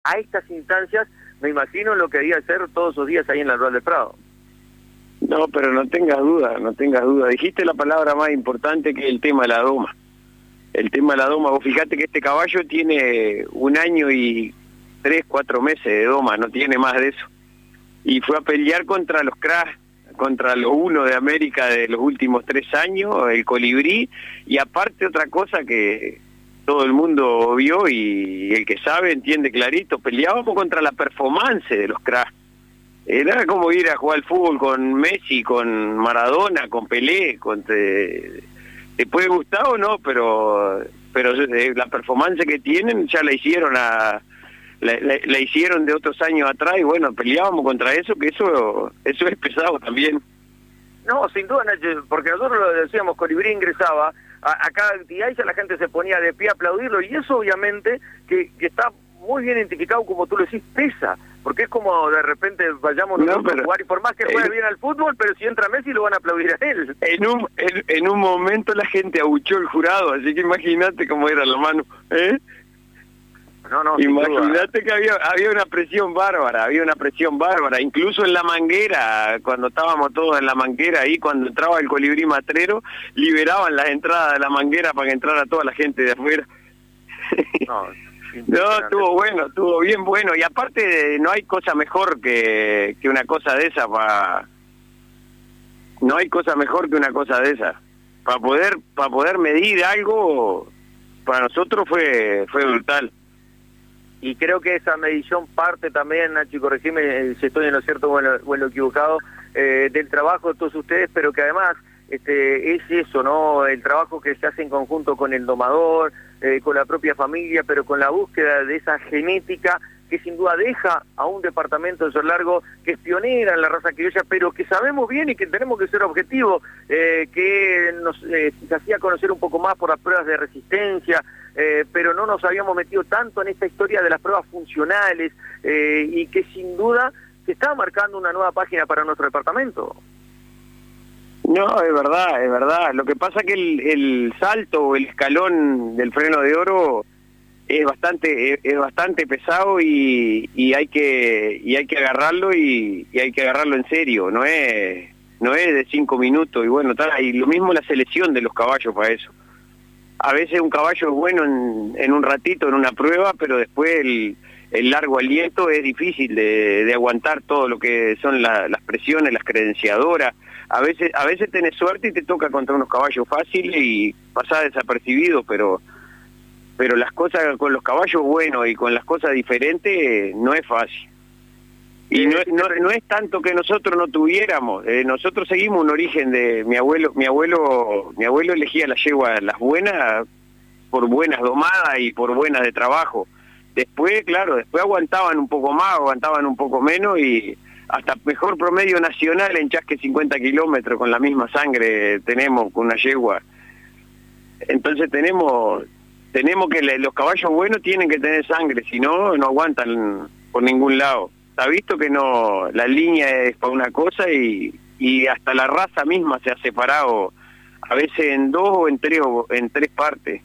a estas instancias, me imagino lo que debía hacer todos esos días ahí en la Rural del Prado. No, pero no tengas duda, no tengas duda. Dijiste la palabra más importante, que es el tema de la doma. El tema de la doma, vos fijate que este caballo tiene 1 año y 3, 4 meses de doma, no tiene más de eso. Y fue a pelear contra los crash, contra los uno de América de los últimos 3 años, el colibrí, y aparte otra cosa que todo el mundo vio y el que sabe entiende clarito, peleábamos contra la performance de los crash. Era como ir a jugar al fútbol con Messi, con Maradona, con Pelé, te puede gustar o no, pero la performance que tienen ya la hicieron la hicieron de otros años atrás, y bueno, peleábamos contra eso, que eso es pesado también. No, sin duda, Nacho, porque nosotros lo decíamos, colibrí ingresaba a cada actividad y ya la gente se ponía de pie a aplaudirlo, y eso obviamente que está muy bien identificado, como tú lo decís, pesa, porque es como de repente vayamos nosotros a jugar, y por más que juegue bien al fútbol, pero si entra Messi lo van a aplaudir a él. En un momento la gente abuchó el jurado, así que imagínate cómo era la mano, ¿eh? No, imagínate que había una presión bárbara, incluso en la manguera, cuando estábamos todos en la manguera, ahí cuando entraba el colibrí matrero, liberaban las entradas de la manguera para que entrara toda la gente de afuera. No, estuvo bien bueno, y aparte no hay cosa mejor que una cosa de esa no hay cosa mejor que una cosa de esa. Para poder medir algo, para nosotros fue brutal. Y creo que esa medición parte también, Nacho, y corregime si estoy en lo cierto o en lo equivocado, del trabajo de todos ustedes, pero que además es eso, ¿no? El trabajo que se hace en conjunto con el domador, con la propia familia, pero con la búsqueda de esa genética que sin duda deja a un departamento de Cerro Largo que es pionera en la raza criolla, pero que sabemos bien y que tenemos que ser objetivos, que nos se hacía conocer un poco más por las pruebas de resistencia, pero no nos habíamos metido tanto en esta historia de las pruebas funcionales, y que sin duda se está marcando una nueva página para nuestro departamento. No, es verdad. Lo que pasa es que el salto o el escalón del freno de oro es bastante pesado, y hay que agarrarlo, y hay que agarrarlo en serio, no es de 5 minutos, y bueno, y lo mismo la selección de los caballos para eso. A veces un caballo es bueno en un ratito, en una prueba, pero después el largo aliento es difícil de aguantar todo lo que son las presiones, las credenciadoras. A veces tenés suerte y te toca contra unos caballos fáciles y pasás desapercibido, pero las cosas con los caballos buenos y con las cosas diferentes no es fácil. Y no es tanto que nosotros no tuviéramos, nosotros seguimos un origen de mi abuelo elegía las yeguas, las buenas, por buenas domadas y por buenas de trabajo. Después aguantaban un poco más, aguantaban un poco menos, y hasta mejor promedio nacional en chasque 50 kilómetros con la misma sangre tenemos con una yegua. Entonces tenemos que los caballos buenos tienen que tener sangre, si no aguantan por ningún lado. Está visto que no, la línea es para una cosa, y hasta la raza misma se ha separado, a veces en 2 o en 3 partes.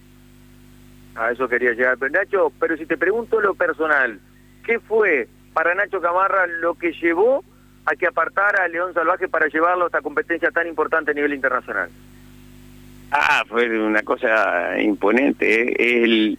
A eso quería llegar. Pero Nacho, si te pregunto lo personal, ¿qué fue para Nacho Gamarra lo que llevó a que apartara a León Salvaje para llevarlo a esta competencia tan importante a nivel internacional? Fue una cosa imponente,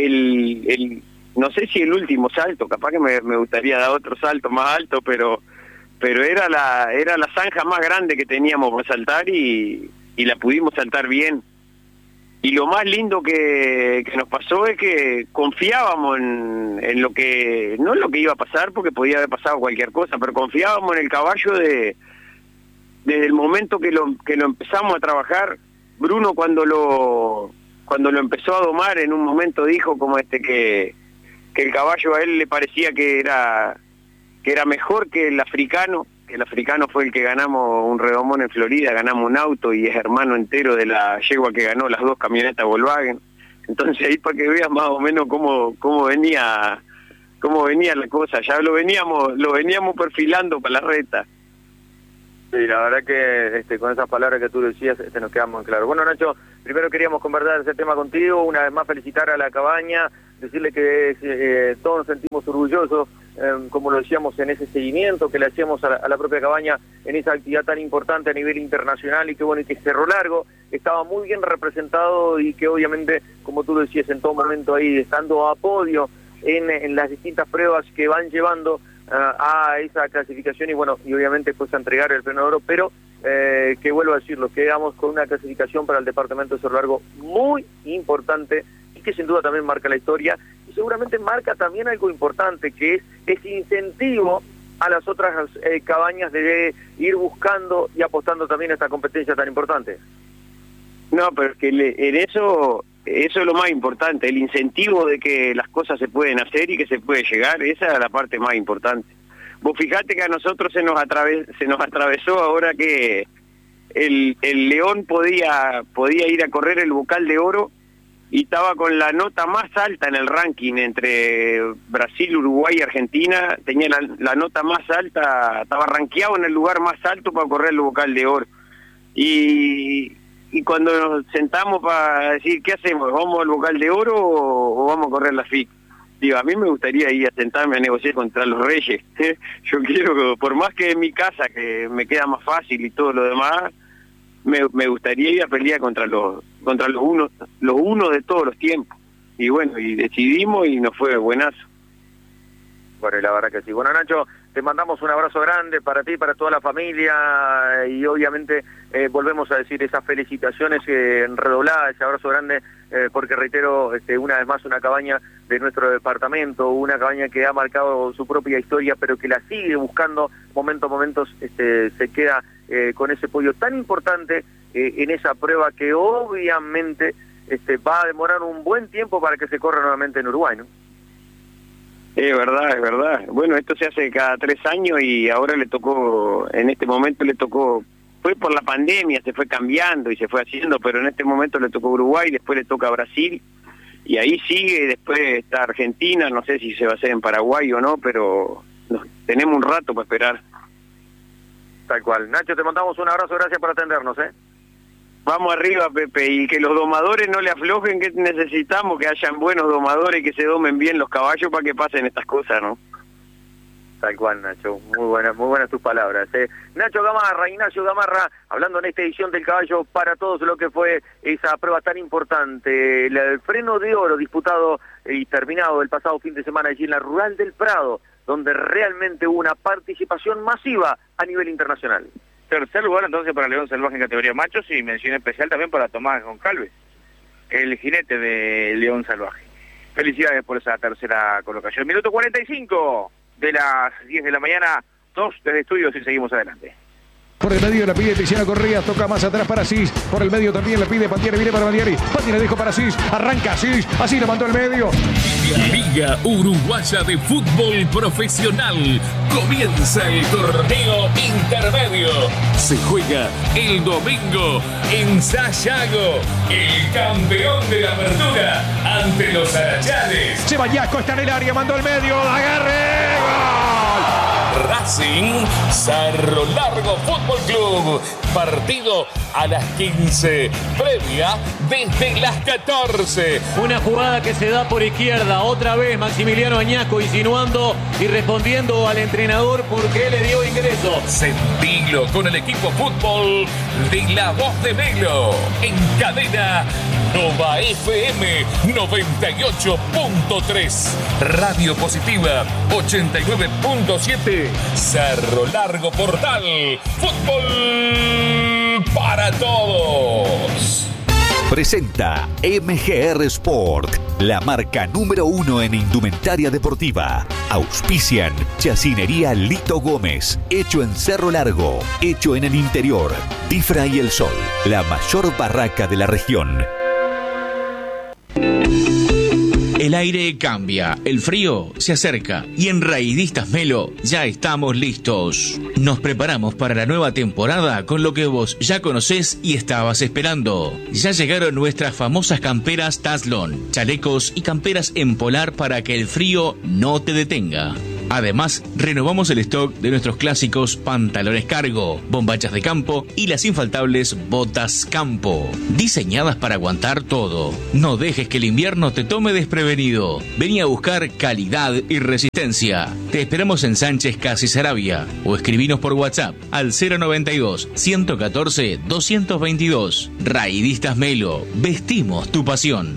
no sé si el último salto, capaz que me gustaría dar otro salto más alto, pero era la zanja más grande que teníamos para saltar, y la pudimos saltar bien. Y lo más lindo que nos pasó es que confiábamos en lo que, no en lo que iba a pasar, porque podía haber pasado cualquier cosa, pero confiábamos en el caballo desde el momento que lo empezamos a trabajar. Bruno cuando lo empezó a domar, en un momento dijo como que el caballo a él le parecía que era mejor que el africano fue el que ganamos un redomón en Florida, ganamos un auto, y es hermano entero de la yegua que ganó las 2 camionetas Volkswagen. Entonces ahí para que veas más o menos cómo venía la cosa, ya lo veníamos perfilando para la reta. Sí, la verdad que con esas palabras que tú decías nos quedamos en claro. Bueno, Nacho, primero queríamos conversar ese tema contigo, una vez más felicitar a la cabaña, decirle que todos nos sentimos orgullosos, como lo decíamos, en ese seguimiento que le hacíamos a la propia cabaña en esa actividad tan importante a nivel internacional, y que bueno, y que Cerro Largo estaba muy bien representado, y que obviamente, como tú decías, en todo momento ahí estando a podio en las distintas pruebas que van llevando a esa clasificación, y bueno, y obviamente pues a entregar el Freno de Oro, pero que vuelvo a decirlo, quedamos con una clasificación para el departamento de Cerro Largo muy importante, y que sin duda también marca la historia, y seguramente marca también algo importante, que es ese incentivo a las otras cabañas de ir buscando y apostando también a esta competencia tan importante. No, pero es que en eso es lo más importante, el incentivo de que las cosas se pueden hacer y que se puede llegar, esa es la parte más importante. Vos fijate que a nosotros se nos atravesó ahora que el León podía ir a correr el Bocal de Oro, y estaba con la nota más alta en el ranking entre Brasil, Uruguay y Argentina, tenía la nota más alta, estaba rankeado en el lugar más alto para correr el Bocal de Oro. Y cuando nos sentamos para decir, ¿qué hacemos? ¿Vamos al Bocal de Oro o vamos a correr la FIC? Digo, a mí me gustaría ir a sentarme a negociar contra los Reyes. Yo quiero, por más que en mi casa, que me queda más fácil y todo lo demás, me gustaría ir a pelear contra los unos de todos los tiempos. Y bueno, y decidimos y nos fue buenazo. Bueno, y la verdad que sí. Bueno, Nacho, te mandamos un abrazo grande para ti, para toda la familia, y obviamente volvemos a decir esas felicitaciones redobladas, ese abrazo grande, porque reitero, una vez más, una cabaña de nuestro departamento, una cabaña que ha marcado su propia historia, pero que la sigue buscando momento a momentos, se queda con ese podio tan importante en esa prueba que obviamente va a demorar un buen tiempo para que se corra nuevamente en Uruguay, ¿no? Es verdad, es verdad. Bueno, esto se hace cada 3 años y ahora en este momento le tocó, fue por la pandemia, se fue cambiando y se fue haciendo, pero en este momento le tocó Uruguay, después le toca Brasil, y ahí sigue, después está Argentina, no sé si se va a hacer en Paraguay o no, pero tenemos un rato para esperar. Tal cual. Nacho, te mandamos un abrazo, gracias por atendernos, Vamos arriba, Pepe, y que los domadores no le aflojen, que necesitamos que hayan buenos domadores, que se domen bien los caballos para que pasen estas cosas, ¿no? Tal cual, Nacho, muy buenas tus palabras. Nacho Gamarra, Ignacio Gamarra, hablando en esta edición del Caballo para Todos, lo que fue esa prueba tan importante, el Freno de Oro disputado y terminado el pasado fin de semana allí en la Rural del Prado, donde realmente hubo una participación masiva a nivel internacional. Tercer lugar entonces para León Salvaje en categoría machos, y mención especial también para Tomás Goncalves, el jinete de León Salvaje. Felicidades por esa tercera colocación. Minuto 45 de las 10 de la mañana, 2 desde estudios y seguimos adelante. Por el medio la pide Tiziano Correa, toca más atrás para Cis. Por el medio también le pide Pantieri, viene para Pantieri. Pantieri dejó para Cis, arranca Cis, así lo mandó el medio. Liga Uruguaya de Fútbol Profesional. Comienza el torneo intermedio. Se juega el domingo en Sayago. El campeón de la apertura ante los Arachanes. Ceballasco está en el área, mandó el medio, agarre, ¡gol! Racing Cerro Largo Fútbol Club. Partido a las 15. Previa desde las 14. Una jugada que se da por izquierda. Otra vez Maximiliano Añasco insinuando y respondiendo al entrenador por qué le dio ingreso. Sentilo con el equipo fútbol de La Voz de Melo. En cadena Nova FM 98.3. Radio Positiva 89.7. Cerro Largo Portal. Fútbol para todos. Presenta MGR Sport, la marca número 1 en indumentaria deportiva. Auspician Chacinería Lito Gómez, hecho en Cerro Largo, hecho en el interior. Difra y El Sol, la mayor barraca de la región. El aire cambia, el frío se acerca y en Raidistas Melo ya estamos listos. Nos preparamos para la nueva temporada con lo que vos ya conocés y estabas esperando. Ya llegaron nuestras famosas camperas Tazlon, chalecos y camperas en polar para que el frío no te detenga. Además, renovamos el stock de nuestros clásicos pantalones cargo, bombachas de campo y las infaltables botas campo, diseñadas para aguantar todo. No dejes que el invierno te tome desprevenido. Vení a buscar calidad y resistencia. Te esperamos en Sánchez Casi Sarabia o escribinos por WhatsApp al 092 114 222. Raidistas Melo, vestimos tu pasión.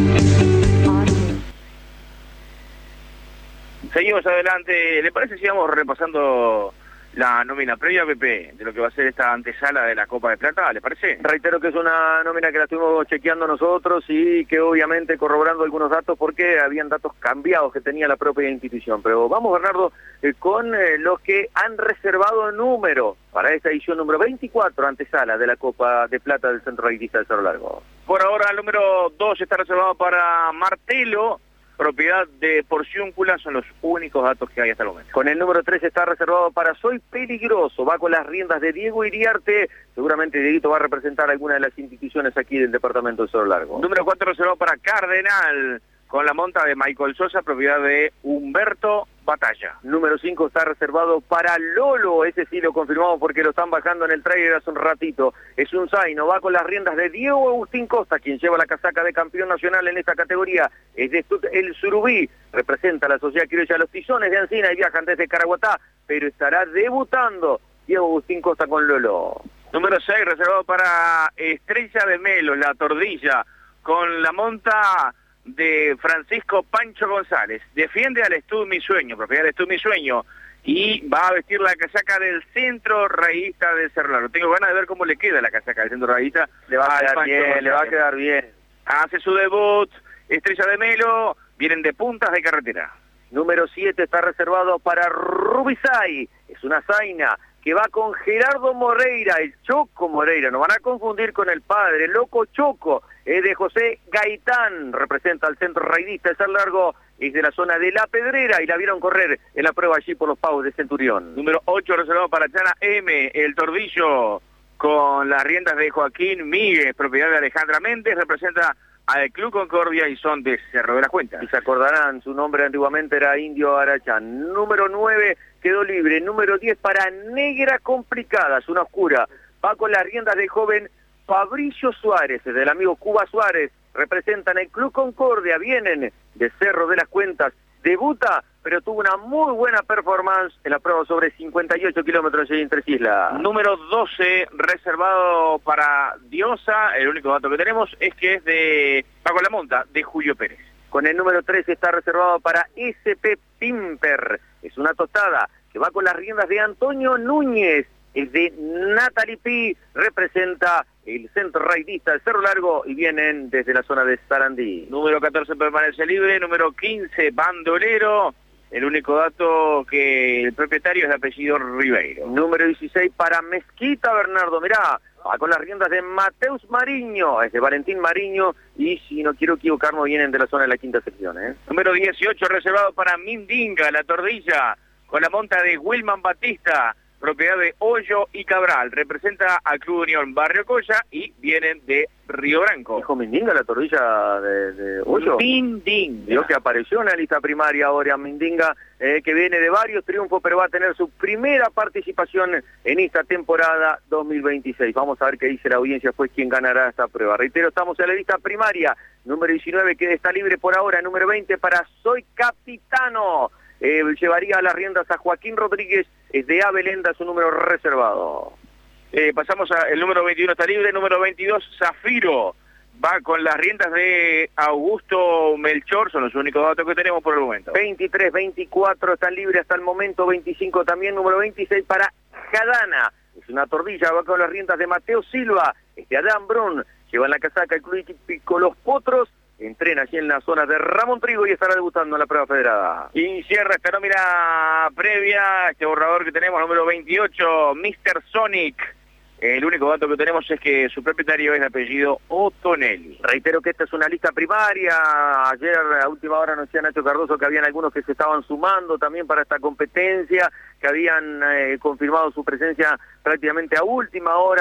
Seguimos adelante. ¿Le parece si vamos repasando la nómina previa, Pepe, de lo que va a ser esta antesala de la Copa de Plata? ¿Le parece? Reitero que es una nómina que la estuvimos chequeando nosotros y que obviamente corroborando algunos datos porque habían datos cambiados que tenía la propia institución. Pero vamos, Bernardo, con los que han reservado número para esta edición número 24, antesala de la Copa de Plata del Centro Raidista de Cerro Largo. Por ahora el número 2 está reservado para Martelo, propiedad de Porciúncula, son los únicos datos que hay hasta el momento. Con el número 3 está reservado para Soy Peligroso, va con las riendas de Diego Iriarte, seguramente Dieguito va a representar alguna de las instituciones aquí del departamento de Cerro Largo. Número 4 reservado para Cardenal, con la monta de Michael Sosa, propiedad de Humberto Batalla. Número 5 está reservado para Lolo, ese sí lo confirmamos porque lo están bajando en el trailer hace un ratito. Es un zaino, va con las riendas de Diego Agustín Costa, quien lleva la casaca de campeón nacional en esta categoría. Es de el Surubí, representa a la Sociedad Criolla Los Tizones de Ancina y viajan desde Caraguatá, pero estará debutando Diego Agustín Costa con Lolo. Número 6 reservado para Estrella de Melo, la Tordilla, con la monta de Francisco Pancho González. Defiende al Estud Mi Sueño, propiedad del Estud Mi Sueño, y va a vestir la casaca del Centro Raidista de Cerro Largo. Tengo ganas de ver cómo le queda la casaca del Centro Raidista. Le va a quedar bien, le va a quedar bien. Hace su debut Estrella de Melo, vienen de Puntas de Carretera. Número 7 está reservado para Rubisay, es una zaina que va con Gerardo Moreira, el Choco Moreira, no van a confundir con el padre, el loco Choco, es de José Gaitán, representa al Centro Raidista de Cerro Largo, es de la zona de La Pedrera y la vieron correr en la prueba allí por los pagos de Centurión. Número 8 reservado para Chana M, el Tordillo, con las riendas de Joaquín Míguez, propiedad de Alejandra Méndez, representa al Club Concordia y son de Cerro de las Cuentas. Y se acordarán, su nombre antiguamente era Indio Arachán. Número 9 quedó libre, número 10 para Negra Complicada, es una oscura, va con las riendas del joven Fabricio Suárez, del amigo Cuba Suárez, representan el Club Concordia, vienen de Cerro de las Cuentas, debuta, pero tuvo una muy buena performance en la prueba sobre 58 kilómetros en Tres Islas. Número 12, reservado para Diosa, el único dato que tenemos es que es de Paco La Monta, de Julio Pérez. Con el número 13 está reservado para SP Pimper, es una tostada que va con las riendas de Antonio Núñez, es de Natalie Pi, representa el Centro Raidista de Cerro Largo y vienen desde la zona de Sarandí. Número 14 permanece libre, número 15 Bandolero, el único dato que el propietario es de apellido Ribeiro. Número 16 para Mezquita Bernardo, mirá, va con las riendas de Mateus Mariño, es de Valentín Mariño y si no quiero equivocarme vienen de la zona de la quinta sección. Número 18 reservado para Mindinga, la Tordilla, con la monta de Wilman Batista, propiedad de Hoyo y Cabral, representa al Club Unión Barrio Colla y vienen de Río Branco. ¿Dijo Mindinga la Tordilla de Hoyo? Mindinga. Dios que apareció en la lista primaria ahora Mindinga, que viene de varios triunfos, pero va a tener su primera participación en esta temporada 2026. Vamos a ver qué dice la audiencia, pues quién ganará esta prueba. Reitero, estamos en la lista primaria, número 19 que está libre por ahora, número 20 para Soy Capitano. Llevaría las riendas a Joaquín Rodríguez, es de Abelenda, su número reservado. Pasamos al número 21, está libre, número 22, Zafiro, va con las riendas de Augusto Melchor, son los únicos datos que tenemos por el momento. 23, 24 están libres hasta el momento, 25 también, número 26 para Jadana, es una Tordilla, va con las riendas de Mateo Silva, es de Adán Brun, lleva en la casaca el Club Hípico Los Potros, entrena allí en la zona de Ramón Trigo y estará debutando en la prueba federada. Y cierra esta nómina previa, este borrador que tenemos, número 28, Mr. Sonic. El único dato que tenemos es que su propietario es de apellido Otonelli. Reitero que esta es una lista primaria. Ayer a última hora nos decía Nacho Cardoso que habían algunos que se estaban sumando también para esta competencia, que habían confirmado su presencia prácticamente a última hora.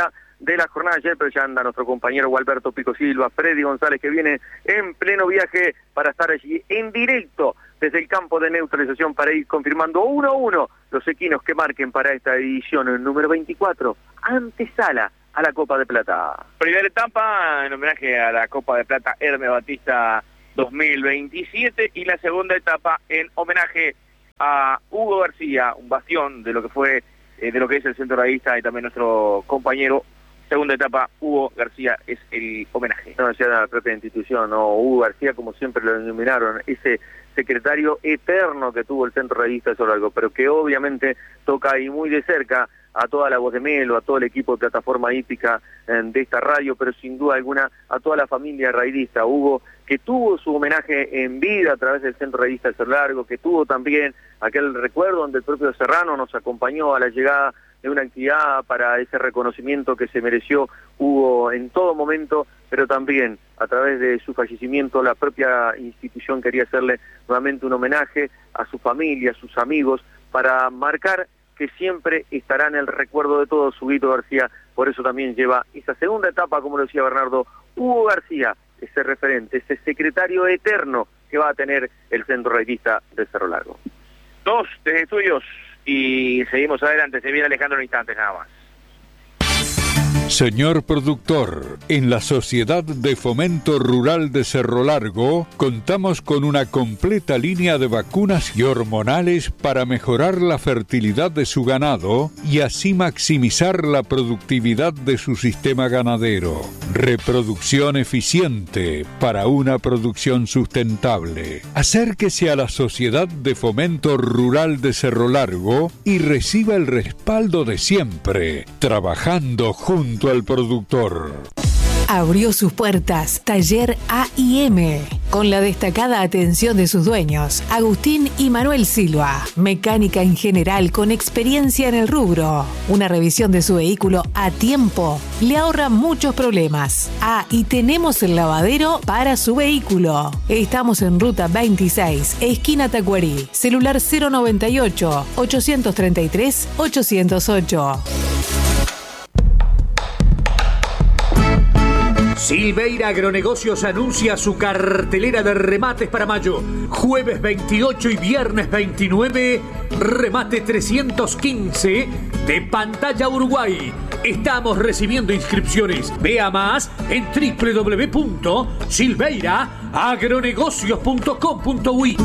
de la jornada ayer, pero ya anda nuestro compañero Gualberto Pico Silva, Freddy González, que viene en pleno viaje para estar allí en directo desde el campo de neutralización para ir confirmando 1-1 los equinos que marquen para esta edición, el número 24, antesala a la Copa de Plata. Primera etapa en homenaje a la Copa de Plata Hermes Batista 2027 y la segunda etapa en homenaje a Hugo García, un bastión de lo que fue, de lo que es el centro rayista y también nuestro compañero. Segunda etapa, Hugo García es el homenaje. No, ya la propia institución, ¿no? Hugo García, como siempre lo denominaron, ese secretario eterno que tuvo el centro rayista de Cerro Largo, pero que obviamente toca ahí muy de cerca a toda la Voz de Melo, a todo el equipo de Plataforma Hípica de esta radio, pero sin duda alguna a toda la familia raidista. Hugo, que tuvo su homenaje en vida a través del centro raidista de Cerro Largo, que tuvo también aquel recuerdo donde el propio Serrano nos acompañó a la llegada de una actividad para ese reconocimiento que se mereció Hugo en todo momento, pero también a través de su fallecimiento la propia institución quería hacerle nuevamente un homenaje a su familia, a sus amigos, para marcar que siempre estará en el recuerdo de todos Huguito García. Por eso también lleva esa segunda etapa, como lo decía Bernardo, Hugo García, ese referente, ese secretario eterno que va a tener el centro raidista de Cerro Largo. 2 desde estudios y seguimos adelante, se viene Alejandro en instantes nada más. Señor productor, en la Sociedad de Fomento Rural de Cerro Largo contamos con una completa línea de vacunas y hormonales para mejorar la fertilidad de su ganado y así maximizar la productividad de su sistema ganadero. Reproducción eficiente para una producción sustentable. Acérquese a la Sociedad de Fomento Rural de Cerro Largo y reciba el respaldo de siempre, trabajando junto al productor. Abrió sus puertas Taller A&M, con la destacada atención de sus dueños, Agustín y Manuel Silva. Mecánica en general con experiencia en el rubro. Una revisión de su vehículo a tiempo le ahorra muchos problemas. Y tenemos el lavadero para su vehículo. Estamos en Ruta 26, esquina Tacuarí. Celular 098-833-808. Silveira Agronegocios anuncia su cartelera de remates para mayo. Jueves 28 y viernes 29, remate 315 de Pantalla Uruguay. Estamos recibiendo inscripciones. Vea más en www.silveiraagronegocios.com.uy.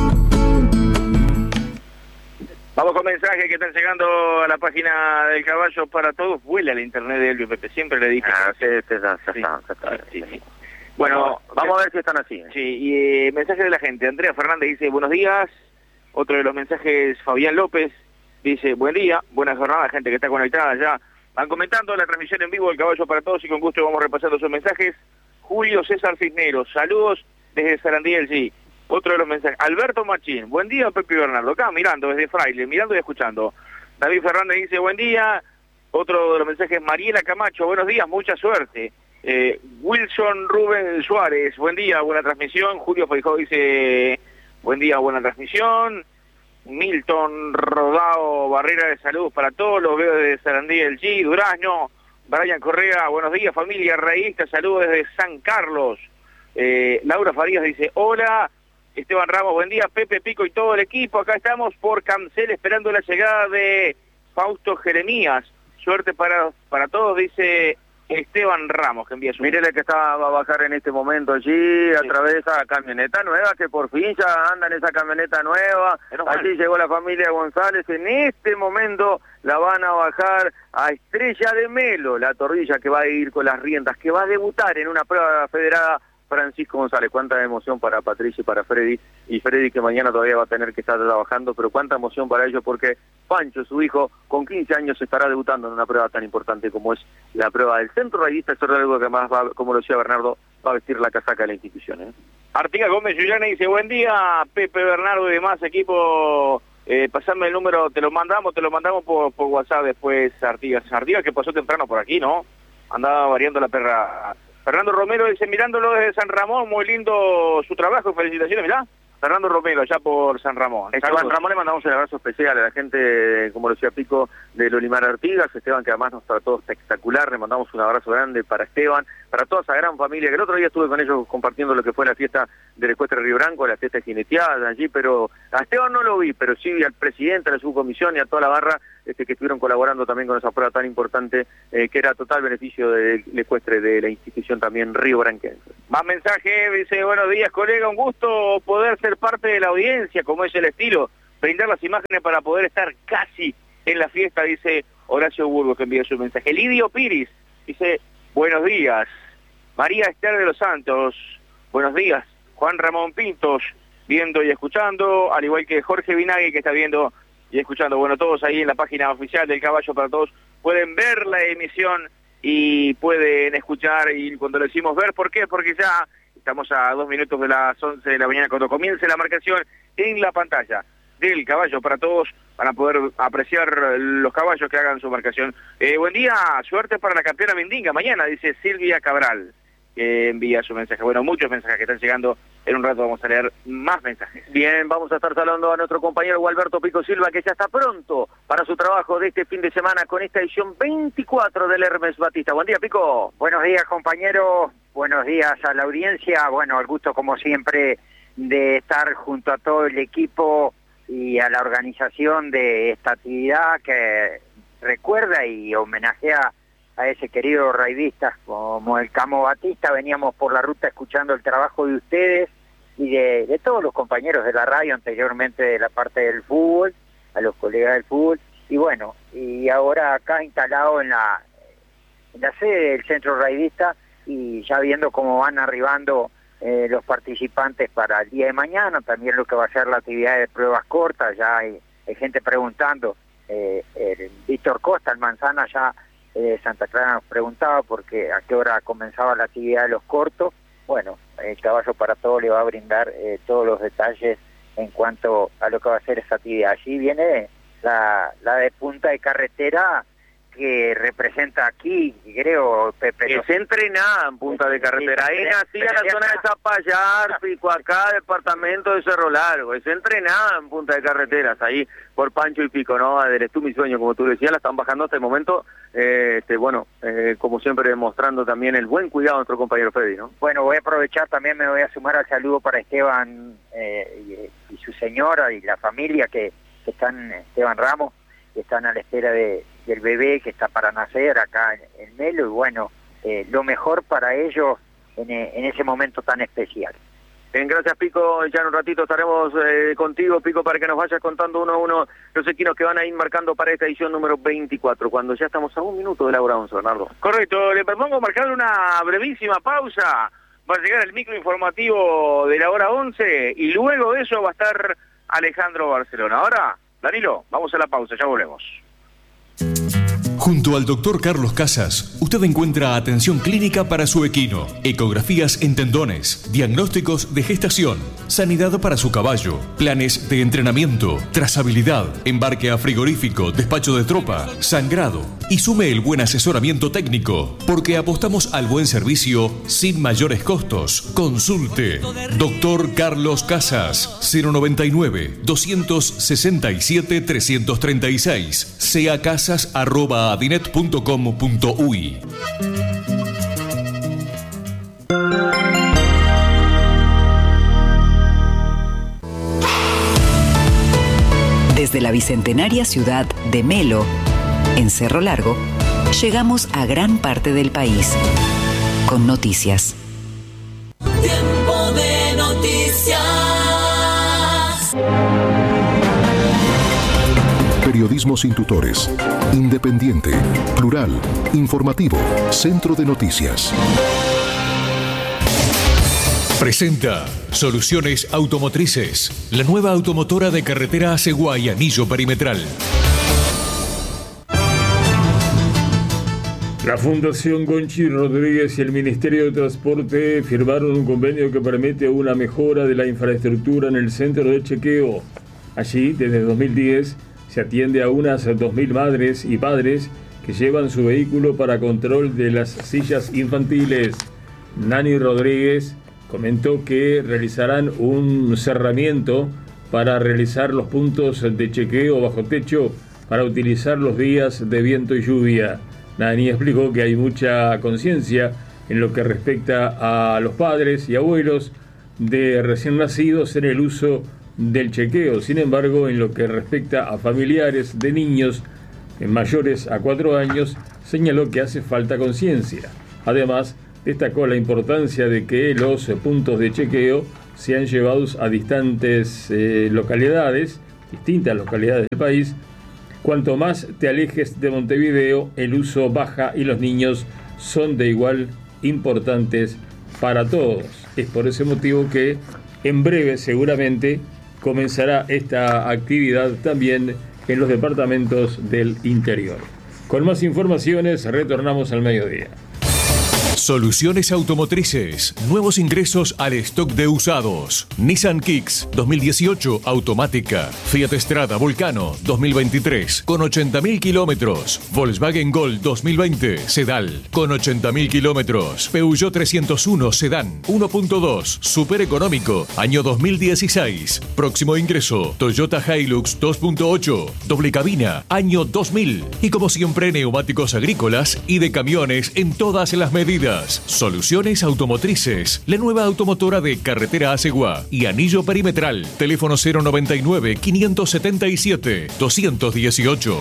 Vamos con mensajes que están llegando a la página del Caballo para Todos. Vuela el internet de Elvio, Pepe, siempre le dije. Sí. Bueno, vamos a ver si están así. Sí, y mensaje de la gente. Andrea Fernández dice, buenos días. Otro de los mensajes, Fabián López, dice, buen día, buena jornada, gente que está conectada ya. Van comentando la transmisión en vivo del Caballo para Todos y con gusto vamos repasando sus mensajes. Julio César Cisneros, saludos desde Sarandí del G. Otro de los mensajes, Alberto Machín, buen día Pepe y Bernardo, acá mirando desde Fraile, mirando y escuchando. David Fernández dice, buen día. Otro de los mensajes, Mariela Camacho, buenos días, mucha suerte. Wilson Rubén Suárez, buen día, buena transmisión. Julio Feijó dice, buen día, buena transmisión. Milton Rodao Barrera de saludos para todos, los veo desde Sarandí del G, Durazno. Brian Correa, buenos días familia raísta, saludos desde San Carlos. Laura Farías dice, hola. Esteban Ramos, buen día, Pepe, Pico y todo el equipo. Acá estamos por Cancel esperando la llegada de Fausto Jeremías. Suerte para todos, dice Esteban Ramos, que envía su... Mírele que va a bajar en este momento allí, a través de esa camioneta nueva, que por fin ya anda en esa camioneta nueva. Allí llegó la familia González. En este momento la van a bajar a Estrella de Melo, la torrilla que va a ir con las riendas, que va a debutar en una prueba federada. Francisco González, cuánta emoción para Patricia y para Freddy, y Freddy que mañana todavía va a tener que estar trabajando, pero cuánta emoción para ellos porque Pancho, su hijo, con 15 años estará debutando en una prueba tan importante como es la prueba del centro raidista, eso es algo que más va, como lo decía Bernardo, va a vestir la casaca de la institución. Artigas Gómez Juliana dice, buen día Pepe, Bernardo y demás equipo, pasame el número, te lo mandamos por WhatsApp después, Artigas que pasó temprano por aquí, ¿no? Andaba variando la perra. Fernando Romero dice, mirándolo desde San Ramón, muy lindo su trabajo, felicitaciones, mirá. Fernando Romero, allá por San Ramón. Esteban Ramón, le mandamos un abrazo especial a la gente, como lo decía Pico, de Lolimar Artigas. Esteban, que además nos trató espectacular, le mandamos un abrazo grande para Esteban, para toda esa gran familia, que el otro día estuve con ellos compartiendo lo que fue la fiesta del Ecuestre Río Branco, la fiesta de jineteada allí, pero a Esteban no lo vi, pero sí al presidente, a la subcomisión y a toda la barra que estuvieron colaborando también con esa prueba tan importante, que era total beneficio del Ecuestre, de la institución también Río Branquense. Más mensaje, dice, buenos días colega, un gusto poder ser parte de la audiencia, como es el estilo, brindar las imágenes para poder estar casi en la fiesta, dice Horacio Burgos, que envía su mensaje. Lidio Piris dice, buenos días. María Esther de los Santos, buenos días. Juan Ramón Pintos, viendo y escuchando, al igual que Jorge Vinagui, que está viendo y escuchando. Bueno, todos ahí en la página oficial del Caballo para Todos pueden ver la emisión y pueden escuchar, y cuando le decimos ver, ¿por qué? Porque ya estamos a 2 minutos de las 11 de la mañana, cuando comience la marcación en la pantalla del Caballo para Todos, van a poder apreciar los caballos que hagan su marcación. Buen día, suerte para la campeona Mendinga mañana, dice Silvia Cabral, que envía su mensaje. Bueno, muchos mensajes que están llegando, en un rato vamos a leer más mensajes. Bien, vamos a estar saludando a nuestro compañero Gualberto Pico Silva, que ya está pronto para su trabajo de este fin de semana con esta edición 24 del Hermes Batista. Buen día, Pico. Buenos días, compañero. Buenos días a la audiencia. Bueno, al gusto, como siempre, de estar junto a todo el equipo y a la organización de esta actividad que recuerda y homenajea a ese querido raidista como el Camo Batista. Veníamos por la ruta escuchando el trabajo de ustedes y de todos los compañeros de la radio, anteriormente de la parte del fútbol, a los colegas del fútbol, y bueno, y ahora acá instalado en la sede del centro raidista, y ya viendo cómo van arribando los participantes para el día de mañana, también lo que va a ser la actividad de pruebas cortas. Ya hay gente preguntando, el Víctor Costa, el Manzana, ya Santa Clara nos preguntaba porque a qué hora comenzaba la actividad de los cortos. Bueno, el Caballo para Todos le va a brindar todos los detalles en cuanto a lo que va a ser esa actividad. Allí viene la de punta de carretera, que representa aquí, creo, Pepe. Que se entrenaba en punta de carretera. Ahí nacía la zona de Zapallar, Pico, acá, departamento de Cerro Largo. Se entrenaba en punta de carreteras, ahí por Pancho y Pico, ¿no? Del Tú Mi Sueño, como tú decías, la están bajando hasta el momento. Como siempre, demostrando también el buen cuidado de nuestro compañero Freddy, ¿no? Bueno, voy a aprovechar, también me voy a sumar al saludo para Esteban y su señora y la familia que están, Esteban Ramos, que están a la espera del bebé que está para nacer acá en Melo, y bueno, lo mejor para ellos en ese momento tan especial. Bien, gracias, Pico. Ya en un ratito estaremos contigo, Pico, para que nos vayas contando uno a uno los equinos que van a ir marcando para esta edición número 24, cuando ya estamos a 1 minuto de la hora 11, Bernardo. Correcto, le propongo marcar una brevísima pausa. Va a llegar el micro informativo de la hora 11 y luego de eso va a estar Alejandro Barcelona. Ahora, Danilo, vamos a la pausa, ya volvemos. Junto al Dr. Carlos Casas, usted encuentra atención clínica para su equino, ecografías en tendones, diagnósticos de gestación, sanidad para su caballo, planes de entrenamiento, trazabilidad, embarque a frigorífico, despacho de tropa, sangrado, y sume el buen asesoramiento técnico, porque apostamos al buen servicio sin mayores costos. Consulte Dr. Carlos Casas, 099-267-336, seacasas@adinet.com.uy. Desde la bicentenaria ciudad de Melo, en Cerro Largo, llegamos a gran parte del país con noticias. Tiempo de noticias. Periodismo sin tutores, independiente, plural, informativo, Centro de Noticias. Presenta Soluciones Automotrices, la nueva automotora de carretera Aceguá y Anillo Perimetral. La Fundación Gonchi Rodríguez y el Ministerio de Transporte firmaron un convenio que permite una mejora de la infraestructura en el centro de chequeo. Allí, desde 2010, se atiende a unas 2.000 madres y padres que llevan su vehículo para control de las sillas infantiles. Nani Rodríguez, comentó que realizarán un cerramiento para realizar los puntos de chequeo bajo techo para utilizar los días de viento y lluvia. Nani explicó que hay mucha conciencia en lo que respecta a los padres y abuelos de recién nacidos en el uso del chequeo. Sin embargo, en lo que respecta a familiares de niños mayores a 4 años, señaló que hace falta conciencia. Además, destacó la importancia de que los puntos de chequeo sean llevados a distintas localidades del país. Cuanto más te alejes de Montevideo, el uso baja y los niños son de igual importantes para todos. Es por ese motivo que en breve seguramente comenzará esta actividad también en los departamentos del interior. Con más informaciones retornamos al mediodía. Soluciones automotrices. Nuevos ingresos al stock de usados. Nissan Kicks 2018 automática. Fiat Strada Volcano 2023 con 80.000 kilómetros. Volkswagen Gol 2020 Sedal con 80.000 kilómetros. Peugeot 301 Sedán 1.2 super económico año 2016. Próximo ingreso Toyota Hilux 2.8 doble cabina año 2000. Y como siempre neumáticos agrícolas y de camiones en todas las medidas. Soluciones automotrices, la nueva automotora de Carretera Asegua y Anillo Perimetral. Teléfono 099 577 218.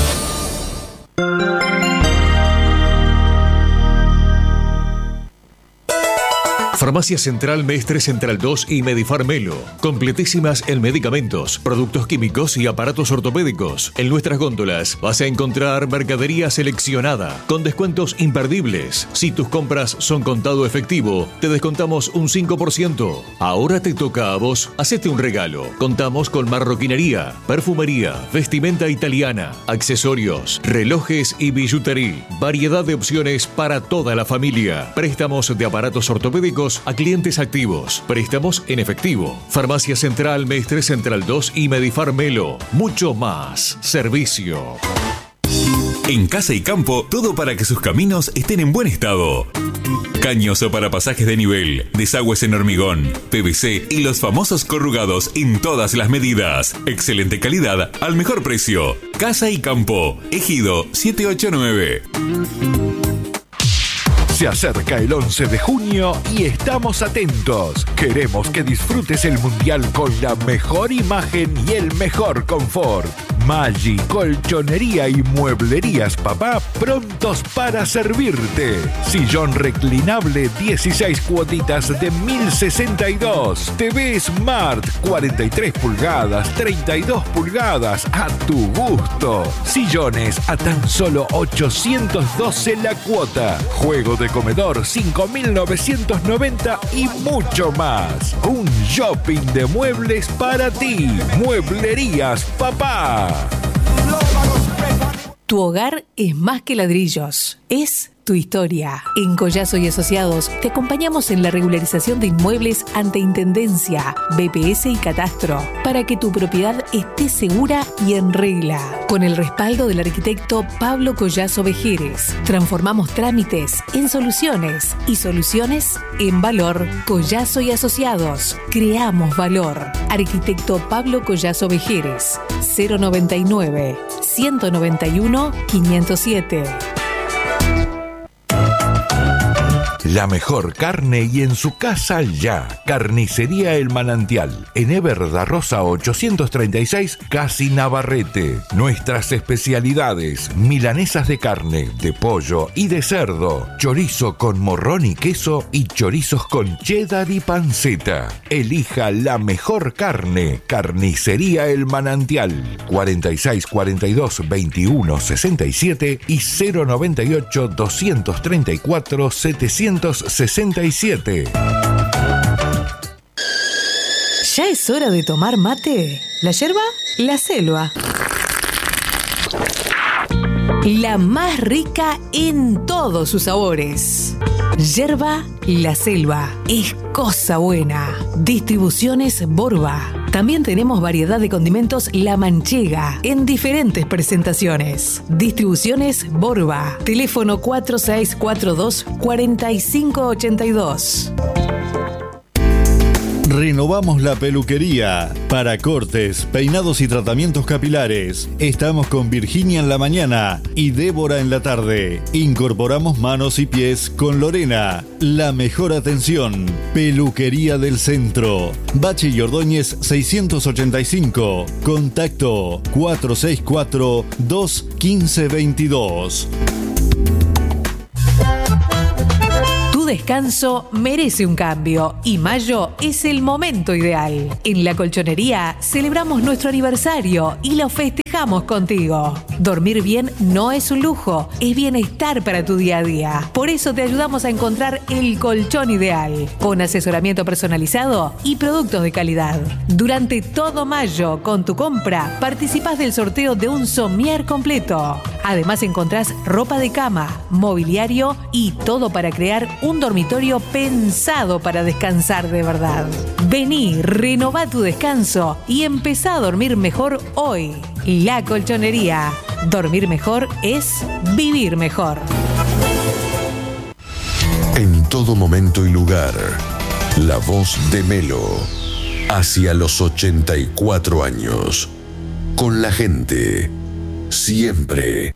Farmacia Central Mestre Central 2 y Medifar Melo. Completísimas en medicamentos, productos químicos y aparatos ortopédicos. En nuestras góndolas vas a encontrar mercadería seleccionada con descuentos imperdibles. Si tus compras son contado efectivo, te descontamos un 5%. Ahora te toca a vos. Hacete un regalo. Contamos con marroquinería, perfumería, vestimenta italiana, accesorios, relojes y billutería. Variedad de opciones para toda la familia. Préstamos de aparatos ortopédicos a clientes activos. Préstamos en efectivo. Farmacia Central Mestre Central 2 y Medifar Melo. Mucho más. Servicio. En Casa y Campo, todo para que sus caminos estén en buen estado. Caños para pasajes de nivel, desagües en hormigón, PVC y los famosos corrugados en todas las medidas. Excelente calidad al mejor precio. Casa y Campo, Ejido 789. Se acerca el 11 de junio y estamos atentos. Queremos que disfrutes el Mundial con la mejor imagen y el mejor confort. Maggi, Colchonería y Mueblerías Papá prontos para servirte. Sillón reclinable 16 cuotitas de 1.062. TV Smart 43 pulgadas, 32 pulgadas a tu gusto. Sillones a tan solo 812 la cuota. Juego de comedor 5.990 y mucho más. Un shopping de muebles para ti. Mueblerías Papá. Tu hogar es más que ladrillos, es tu historia. En Collazo y Asociados te acompañamos en la regularización de inmuebles ante Intendencia, BPS y Catastro, para que tu propiedad esté segura y en regla. Con el respaldo del arquitecto Pablo Collazo Vejeres, transformamos trámites en soluciones y soluciones en valor. Collazo y Asociados, creamos valor. Arquitecto Pablo Collazo Vejeres, 099 191 507. La mejor carne y en su casa ya. Carnicería El Manantial. En Everda Rosa 836, Casi Navarrete. Nuestras especialidades: milanesas de carne, de pollo y de cerdo. Chorizo con morrón y queso y chorizos con cheddar y panceta. Elija la mejor carne. Carnicería El Manantial. 46 42 21 67 y 098 234 767. ¿Ya es hora de tomar mate? ¿La yerba? La selva. La más rica en todos sus sabores. Yerba La Selva. Es cosa buena. Distribuciones Borba. También tenemos variedad de condimentos La Manchega en diferentes presentaciones. Distribuciones Borba. Teléfono 4642-4582. Renovamos la peluquería. Para cortes, peinados y tratamientos capilares. Estamos con Virginia en la mañana y Débora en la tarde. Incorporamos manos y pies con Lorena. La mejor atención. Peluquería del Centro. Bache y Ordóñez 685. Contacto 464-21522. Tu descanso merece un cambio y mayo es el momento ideal. En La Colchonería celebramos nuestro aniversario y lo festejamos contigo. Dormir bien no es un lujo, es bienestar para tu día a día. Por eso te ayudamos a encontrar el colchón ideal, con asesoramiento personalizado y productos de calidad. Durante todo mayo, con tu compra, participás del sorteo de un somier completo. Además encontrás ropa de cama, mobiliario y todo para crear un dormitorio pensado para descansar de verdad. Vení, renová tu descanso y empezá a dormir mejor hoy. La Colchonería. Dormir mejor es vivir mejor. En todo momento y lugar, la voz de Melo. Hacia los 84 años. Con la gente. Siempre.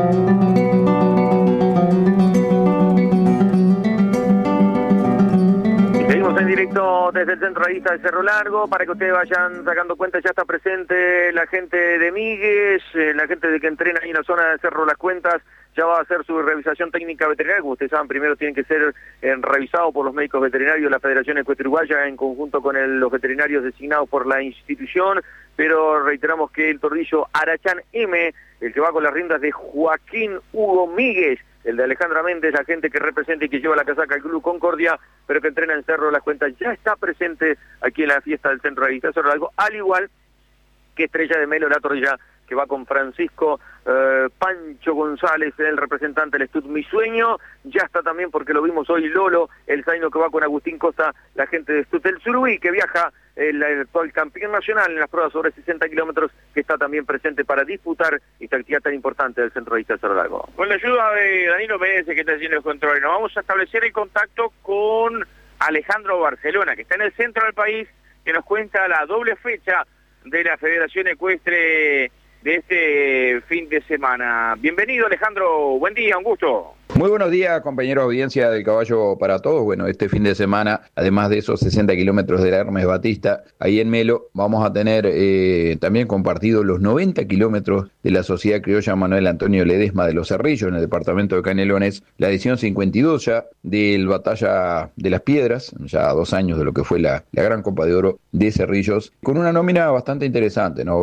En directo desde el centro revista de Cerro Largo, para que ustedes vayan sacando cuenta, ya está presente la gente de Migues, la gente de que entrena ahí en la zona de Cerro Las Cuentas, ya va a hacer su revisación técnica veterinaria. Como ustedes saben, primero tienen que ser revisados por los médicos veterinarios de la Federación Ecuestre Uruguaya en conjunto con los veterinarios designados por la institución, pero reiteramos que el tordillo Arachán M, el que va con las riendas de Joaquín Hugo Migues, el de Alejandra Méndez, la gente que representa y que lleva la casaca al Club Concordia, pero que entrena en Cerro Las Cuentas, ya está presente aquí en la fiesta del Centro de Cerro Largo, al igual que Estrella de Melo, la torrilla que va con Francisco Pancho González, el representante del Stud Mi Sueño. Ya está también, porque lo vimos hoy, Lolo, el zaino que va con Agustín Costa, la gente de Stud El Surubí, que viaja el actual campeón nacional en las pruebas sobre 60 kilómetros, que está también presente para disputar esta actividad tan importante del Centro de Cerro Largo. Con la ayuda de Danilo Menezes, que está haciendo el control, nos vamos a establecer el contacto con Alejandro Barcelona, que está en el centro del país, que nos cuenta la doble fecha de la Federación Ecuestre de este fin de semana. Bienvenido, Alejandro, buen día, un gusto. Muy buenos días, compañeros de audiencia del Caballo para Todos. Bueno, este fin de semana, además de esos 60 kilómetros del Hermes Batista, ahí en Melo, vamos a tener también compartidos los 90 kilómetros de la Sociedad Criolla Manuel Antonio Ledesma de Los Cerrillos, en el departamento de Canelones, la edición 52 ya del Batalla de las Piedras, ya 2 años de lo que fue la Gran Copa de Oro de Cerrillos, con una nómina bastante interesante, ¿no?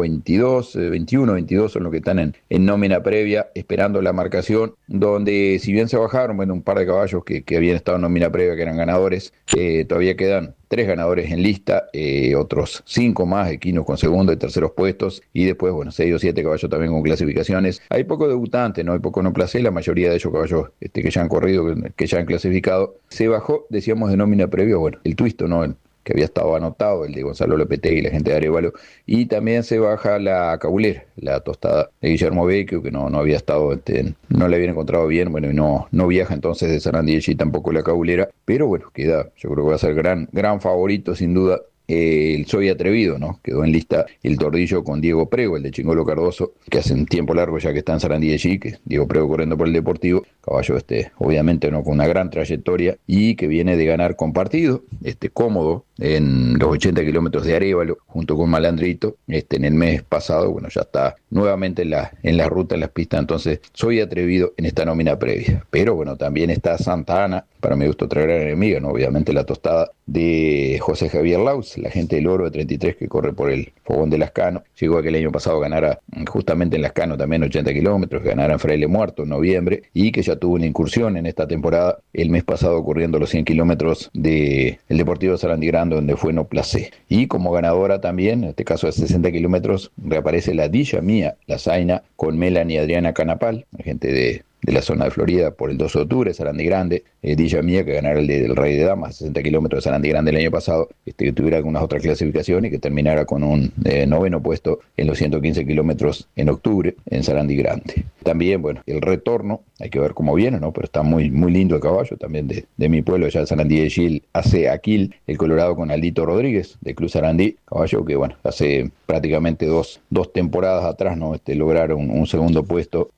21, 22 son los que están en nómina previa, esperando la marcación, donde si bien se bajaron, bueno, un par de caballos que habían estado en nómina previa, que eran ganadores, todavía quedan 3 ganadores en lista, otros 5 más, equinos con segundo y terceros puestos, y después, bueno, 6 o 7 caballos también con clasificaciones. Hay pocos debutantes, ¿no? Hay poco no placé, la mayoría de ellos caballos que ya han corrido, que ya han clasificado. Se bajó, decíamos, de nómina previa, bueno, el Twisto, ¿no? Que había estado anotado, el de Gonzalo Lopetegui y la gente de Arevalo, y también se baja la Cabulera, la tostada de Guillermo Vecchio, que no había estado, no le habían encontrado bien, bueno, y no viaja entonces de Sarandí y tampoco la Cabulera, pero bueno, queda, yo creo que va a ser gran favorito sin duda. El Soy Atrevido, ¿no? Quedó en lista el tordillo con Diego Prego, el de Chingolo Cardoso, que hace un tiempo largo ya que está en Sarandí de Allí, que Diego Prego corriendo por el Deportivo, caballo obviamente no con una gran trayectoria y que viene de ganar compartido, cómodo en los 80 kilómetros de Arévalo, junto con Malandrito, en el mes pasado, bueno, ya está nuevamente en la ruta, en las pistas, entonces Soy Atrevido en esta nómina previa. Pero bueno, también está Santa Ana, para mi gusto otra gran enemiga, ¿no? Obviamente la tostada de José Javier Laus, la gente del Oro de 33 que corre por el Fogón de Lascano, llegó aquel año pasado a ganar justamente en Lascano también 80 kilómetros, ganara en Fraile Muerto en noviembre, y que ya tuvo una incursión en esta temporada el mes pasado corriendo los 100 kilómetros del Deportivo de Sarandí Grande, donde fue no placé. Y como ganadora también, en este caso de 60 kilómetros, reaparece la Dilla Mía, la Zaina, con Melanie Adriana Canapal, la gente de la zona de Florida, por el 2 de octubre, Sarandí Grande, Dilla Mía, que ganara el del Rey de Damas, 60 kilómetros de Sarandí Grande el año pasado, que tuviera algunas otras clasificaciones y que terminara con un noveno puesto en los 115 kilómetros en octubre en Sarandí Grande. También, bueno, el retorno, hay que ver cómo viene, ¿no? Pero está muy, muy lindo el caballo, también de mi pueblo, ya Sarandí de Gil, hace Aquil, el Colorado con Aldito Rodríguez, de Cruz Sarandí, caballo que, bueno, hace prácticamente dos temporadas atrás, ¿no? Lograron un segundo puesto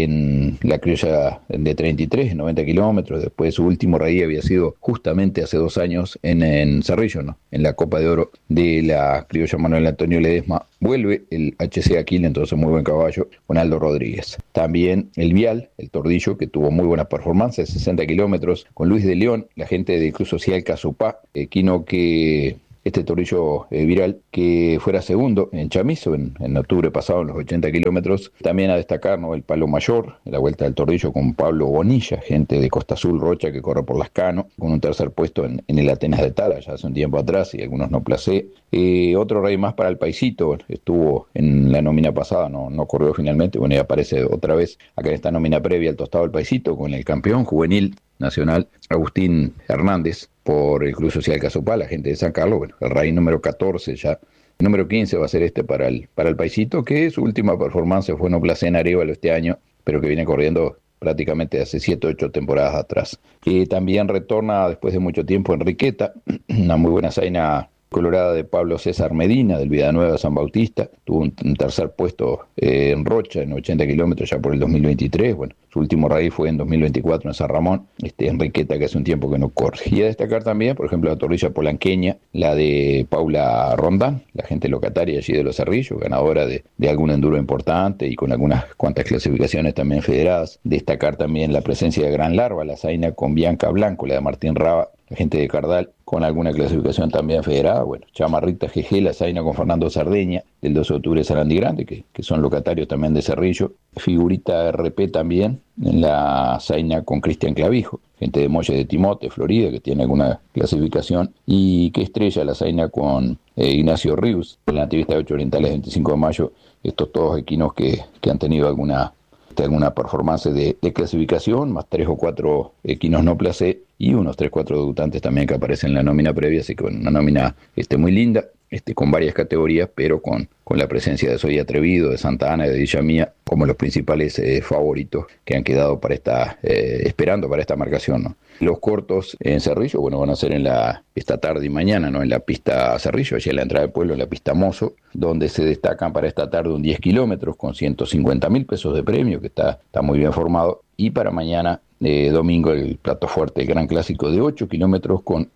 en la criolla de 33, 90 kilómetros. Después su último rey había sido justamente hace 2 años en Cerrillo, ¿no? En la Copa de Oro de la criolla Manuel Antonio Ledesma. Vuelve el HC Aquil, entonces muy buen caballo, con Aldo Rodríguez. También el Vial, el Tordillo, que tuvo muy buenas performances, 60 kilómetros, con Luis de León, la gente de Cruz Social Casupá, equino que... Este Tordillo Viral, que fuera segundo en Chamizo en octubre pasado en los 80 kilómetros. También a destacar, ¿no? El Palo Mayor, la Vuelta del Tordillo con Pablo Bonilla, gente de Costa Azul, Rocha, que corre por Lascano, con un tercer puesto en el Atenas de Tala, ya hace un tiempo atrás, y algunos no placé. Otro rey más para el Paisito, estuvo en la nómina pasada, no corrió finalmente, bueno, y aparece otra vez acá en esta nómina previa al Tostado del Paisito, con el campeón juvenil nacional Agustín Hernández, por el Club Social Casupá, la gente de San Carlos. Bueno, el rey número 14 ya. El número 15 va a ser para el Paisito, que su última performance fue no placé en Arévalo este año, pero que viene corriendo prácticamente hace 7 o 8 temporadas atrás. También retorna después de mucho tiempo Enriqueta, una muy buena zaina colorada de Pablo César Medina, del Villanueva de San Bautista. Tuvo un tercer puesto en Rocha, en 80 kilómetros ya por el 2023. Bueno, su último rey fue en 2024 en San Ramón. Enriqueta, que hace un tiempo que no corre. Y a destacar también, por ejemplo, la torrilla polanqueña, la de Paula Rondán, la gente locataria allí de Los Cerrillos, ganadora de algún enduro importante y con algunas cuantas clasificaciones también federadas. Destacar también la presencia de Gran Larva, la zaina con Bianca Blanco, la de Martín Raba, la gente de Cardal, con alguna clasificación también federada. Bueno, Chamarrita GG, la zaina con Fernando Sardeña, del 12 de octubre de Sarandí Grande, que son locatarios también de Cerrillo. Figurita RP también, en la zaina con Cristian Clavijo, gente de Molle de Timote, Florida, que tiene alguna clasificación. Y que estrella la zaina con Ignacio Ríos, en la Nativista de 8 Orientales, 25 de mayo. Estos todos equinos que han tenido alguna performance de clasificación, más 3 o 4 equinos no placé y unos 3 o 4 debutantes también que aparecen en la nómina previa, así que bueno, una nómina muy linda, con varias categorías, pero con la presencia de Soy Atrevido, de Santa Ana y de Villa Mía como los principales favoritos que han quedado para esperando para esta marcación, ¿no? Los cortos en Cerrillo, bueno, van a ser esta tarde y mañana, ¿no? En la pista Cerrillo, allí en la entrada del pueblo, en la pista Mozo, donde se destacan para esta tarde un 10 kilómetros con 150.000 pesos de premio, que está muy bien formado, y para mañana, domingo, el plato fuerte, el gran clásico de 8 kilómetros con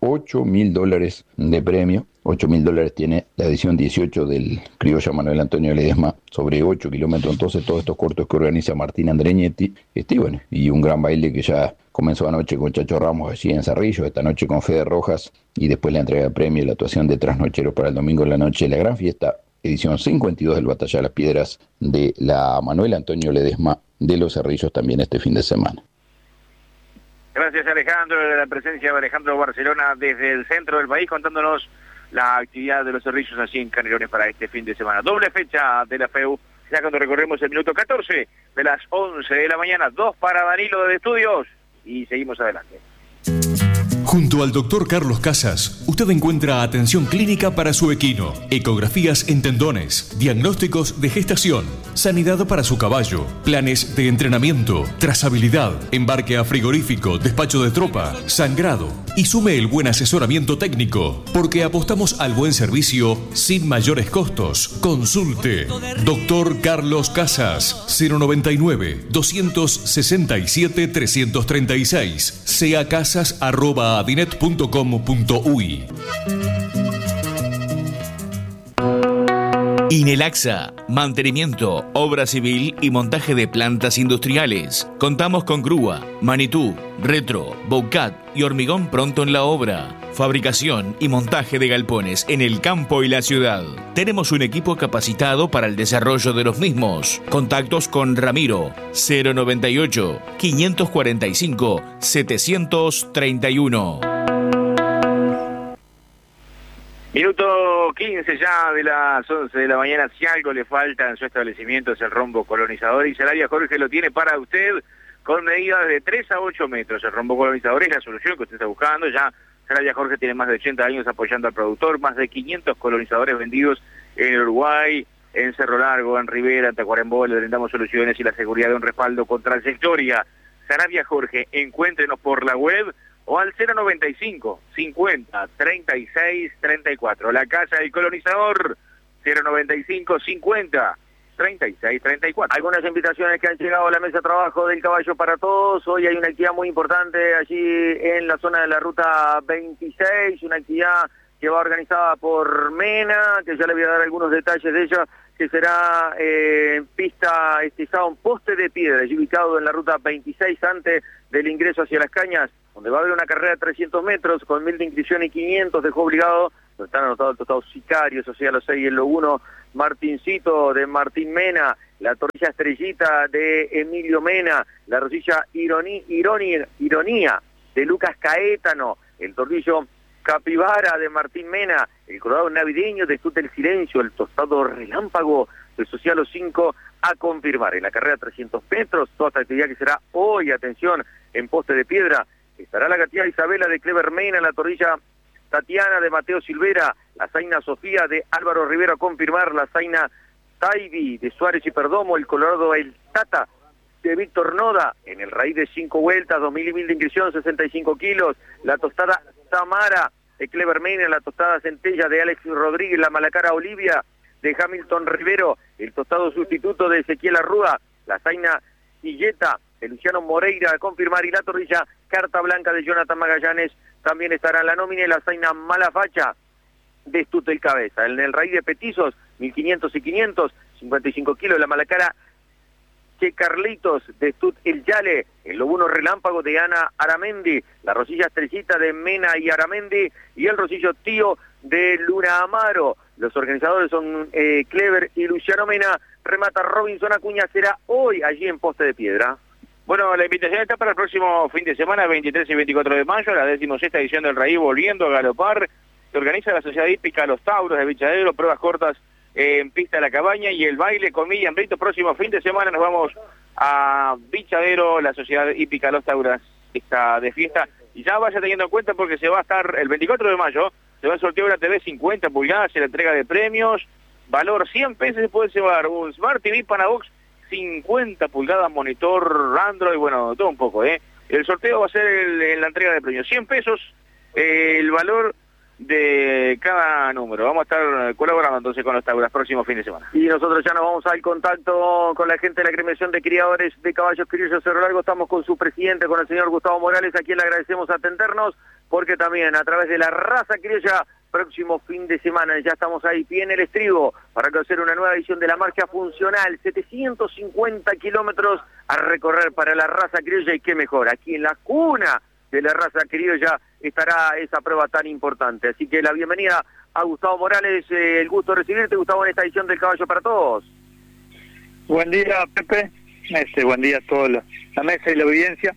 $8.000 de premio. $8.000 tiene la edición 18 del criolla Manuel Antonio Ledesma sobre 8 kilómetros. Entonces, todos estos cortos que organiza Martín Andreñetti, y un gran baile que ya comenzó anoche con Chacho Ramos allí en Cerrillo, esta noche con Fede Rojas, y después la entrega de premio y la actuación de Trasnocheros para el domingo en la noche, la gran fiesta, edición 52 del Batalla de las Piedras de la Manuel Antonio Ledesma de Los Cerrillos, también este fin de semana. Gracias, Alejandro, la presencia de Alejandro Barcelona desde el centro del país, contándonos la actividad de Los Cerrillos así en Canelones para este fin de semana. Doble fecha de la FEU, ya cuando recorremos el minuto 14 de las 11 de la mañana. 2 para Danilo de Estudios y seguimos adelante. Junto al Dr. Carlos Casas, usted encuentra atención clínica para su equino, ecografías en tendones, diagnósticos de gestación, sanidad para su caballo, planes de entrenamiento, trazabilidad, embarque a frigorífico, despacho de tropa, sangrado y sume el buen asesoramiento técnico, porque apostamos al buen servicio sin mayores costos. Consulte Dr. Carlos Casas, 099-267-336, seacasas@adinet.com.uy. Inelaxa, mantenimiento, obra civil y montaje de plantas industriales. Contamos con grúa, Manitú, Retro, Boucat y hormigón pronto en la obra. Fabricación y montaje de galpones en el campo y la ciudad. Tenemos un equipo capacitado para el desarrollo de los mismos. Contactos con Ramiro, 098-545-731. Minuto 15 ya de las 11 de la mañana. Si algo le falta en su establecimiento es el rombo colonizador y Salaria Jorge lo tiene para usted con medidas de 3 a 8 metros. El rombo colonizador es la solución que usted está buscando. Ya Sarabia Jorge tiene más de 80 años apoyando al productor, más de 500 colonizadores vendidos en Uruguay, en Cerro Largo, en Rivera, en Tacuarembó. Le brindamos soluciones y la seguridad de un respaldo con trayectoria. Sarabia Jorge, encuéntrenos por la web o al 095 50 36 34. La Casa del Colonizador, 095 50 36 34. Algunas invitaciones que han llegado a la mesa de trabajo del Caballo para Todos. Hoy hay una actividad muy importante allí en la zona de la ruta 26, una actividad que va organizada por Mena, que ya le voy a dar algunos detalles de ella, que será pista estizada, un poste de piedra, allí ubicado en la ruta 26 antes del ingreso hacia Las Cañas, donde va a haber una carrera de 300 metros con 1000 de inscripción y 500 de juego obligado, donde están anotados los Sicarios, o sea, los 6 y el 1, Martincito de Martín Mena, la torrilla Estrellita de Emilio Mena, la rosilla Ironía de Lucas Caétano, el tornillo Capibara de Martín Mena, el colorado navideño de Tut del Silencio, el tostado Relámpago del Socialo 5 a confirmar. En la carrera 300 metros, toda esta actividad que será hoy, atención, en poste de piedra, estará la gatilla Isabela de Clever Mena, la torrilla Tatiana de Mateo Silvera, la zaina Sofía de Álvaro Rivera a confirmar, la zaina Taibi de Suárez y Perdomo, el colorado El Tata de Víctor Noda, en el raíz de 5 vueltas, 2000 y 1000 de inscripción, 65 kilos, la tostada Tamara de Clever Mena, la tostada Centella de Alex Rodríguez, la malacara Olivia de Hamilton Rivero, el tostado sustituto de Ezequiel Arruda, la zaina Illeta de Luciano Moreira a confirmar, y la torrilla Carta Blanca de Jonathan Magallanes también estará en la nómina, y la zaina Malafacha de Estuto el Cabeza. En el raíz de petizos, 1500 y 500, 55 kilos, la malacara Che Carlitos de Estut el Yale, el lobuno Relámpago de Ana Aramendi, la rosilla Estrellita de Mena y Aramendi, y el rosillo Tío de Luna Amaro. Los organizadores son Clever y Luciano Mena. Remata Robinson Acuña, será hoy allí en Poste de Piedra. Bueno, la invitación está para el próximo fin de semana, 23 y 24 de mayo, la 16ª edición del Raí Volviendo a Galopar, que organiza la Sociedad Hípica Los Tauros de Vichadero, pruebas cortas en Pista de la Cabaña y el baile con Miriam Brito. Próximo fin de semana nos vamos a Vichadero, la Sociedad Hípica Los Tauros está de fiesta, y ya vaya teniendo en cuenta porque se va a estar el 24 de mayo, se va a sortear una TV 50 pulgadas en la entrega de premios, valor 100 pesos, se puede llevar un Smart TV Panabox 50 pulgadas, monitor Android, bueno, todo un poco, El sorteo va a ser en la entrega de premios, 100 pesos, el valor de cada número. Vamos a estar colaborando entonces con los Tauras próximo fin de semana. Y nosotros ya nos vamos al contacto con la gente de la agremiación de criadores de caballos criollos Cerro Largo. Estamos con su presidente, con el señor Gustavo Morales, a quien le agradecemos atendernos, porque también a través de la raza criolla, próximo fin de semana ya estamos ahí, pie en el estribo, para conocer una nueva edición de la marcha funcional, 750 kilómetros a recorrer para la raza criolla, y qué mejor, aquí en la cuna de la raza criolla estará esa prueba tan importante. Así que la bienvenida a Gustavo Morales, el gusto de recibirte, Gustavo, en esta edición del Caballo para Todos. Buen día, Pepe, buen día a toda la mesa y la audiencia,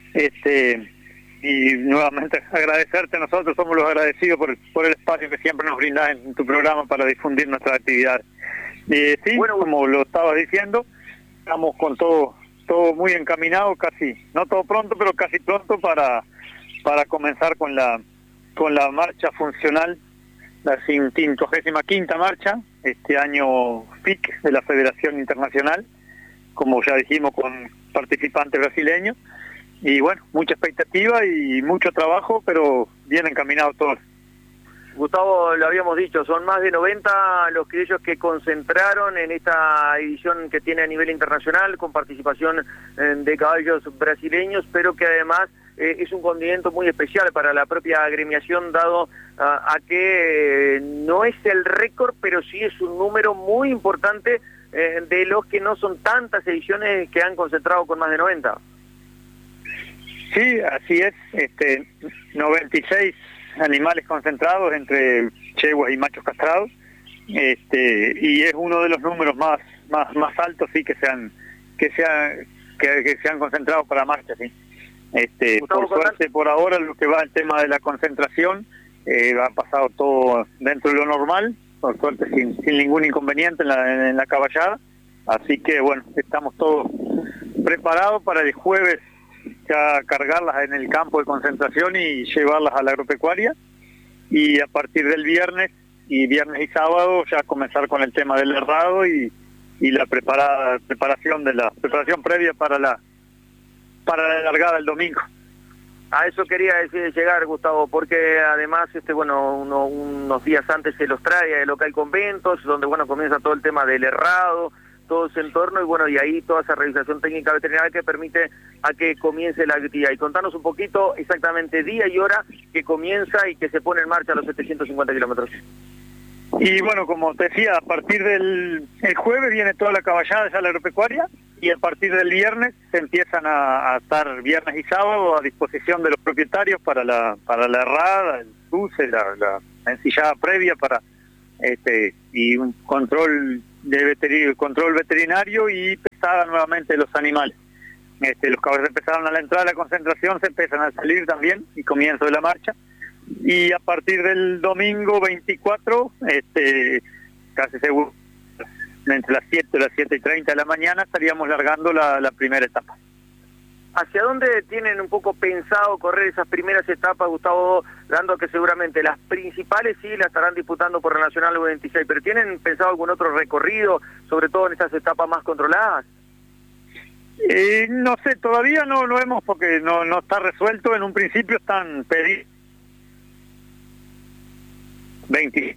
y nuevamente agradecerte. Nosotros somos los agradecidos por el espacio que siempre nos brindas en tu programa para difundir nuestra actividad. Sí, bueno, como lo estabas diciendo, estamos con todo muy encaminado, casi, no todo pronto, pero casi pronto para comenzar con la marcha funcional, la 55ª marcha, este año FIC de la Federación Internacional, como ya dijimos, con participantes brasileños, y bueno, mucha expectativa y mucho trabajo, pero bien encaminado todo. Gustavo, lo habíamos dicho, son más de 90 los criollos que concentraron en esta edición que tiene a nivel internacional, con participación de caballos brasileños, pero que además es un condimento muy especial para la propia agremiación, dado a que no es el récord, pero sí es un número muy importante de los que no son tantas ediciones que han concentrado con más de 90. Sí, así es, 96 animales concentrados entre yeguas y machos castrados, y es uno de los números más altos, sí, que se han concentrado para marcha, sí. Por suerte, por ahora, lo que va el tema de la concentración, ha pasado todo dentro de lo normal, por suerte sin ningún inconveniente en la caballada, así que bueno, estamos todos preparado para el jueves ya cargarlas en el campo de concentración y llevarlas a la agropecuaria, y a partir del viernes y sábado ya comenzar con el tema del herrado y la preparación previa para la largada el domingo. A eso quería llegar, Gustavo, porque además, unos días antes se los trae el local Conventos, donde, comienza todo el tema del herrado, todo ese entorno, y ahí toda esa realización técnica veterinaria que permite a que comience la actividad. Y contanos un poquito exactamente día y hora que comienza y que se pone en marcha los 750 kilómetros. Y como te decía, a partir del jueves viene toda la caballada ya a la agropecuaria, y a partir del viernes se empiezan a estar viernes y sábado a disposición de los propietarios para la herrada, el cruce, la ensillada previa y un control control veterinario y pesada nuevamente de los animales. Los caballos empezaron a la entrada de la concentración, se empiezan a salir también y comienzo de la marcha. Y a partir del domingo 24, casi seguro, entre las 7 y las 7:30 de la mañana estaríamos largando la primera etapa. ¿Hacia dónde tienen un poco pensado correr esas primeras etapas, Gustavo, dando que seguramente las principales sí las estarán disputando por la Nacional 26, pero tienen pensado algún otro recorrido, sobre todo en esas etapas más controladas? No sé, todavía no lo vemos porque no está resuelto. En un principio están pedidos 20.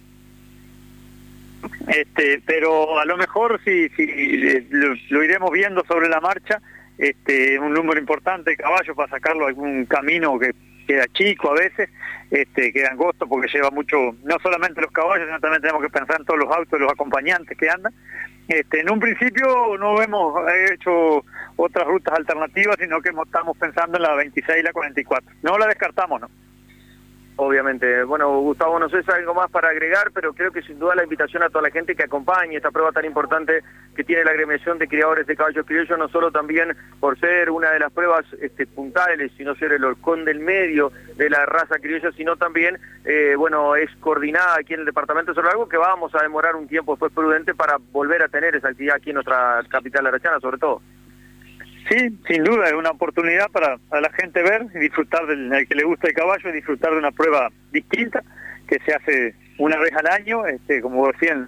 Pero a lo mejor si lo iremos viendo sobre la marcha, un número importante de caballos para sacarlo a algún camino que queda chico a veces, queda angosto porque lleva mucho, no solamente los caballos, sino también tenemos que pensar en todos los autos, los acompañantes que andan. En un principio no hemos hecho otras rutas alternativas, sino que estamos pensando en la 26 y la 44. No la descartamos, ¿no? Obviamente. Gustavo, no sé si hay algo más para agregar, pero creo que sin duda la invitación a toda la gente que acompañe esta prueba tan importante que tiene la agremiación de criadores de caballos criollos, no solo también por ser una de las pruebas puntales, sino ser el horcón del medio de la raza criolla, sino también, es coordinada aquí en el departamento de Cerro Largo, que vamos a demorar un tiempo después prudente para volver a tener esa actividad aquí en nuestra capital arachana, sobre todo. Sí, sin duda, es una oportunidad para la gente ver y disfrutar el que le gusta el caballo, y disfrutar de una prueba distinta que se hace una vez al año, como decían.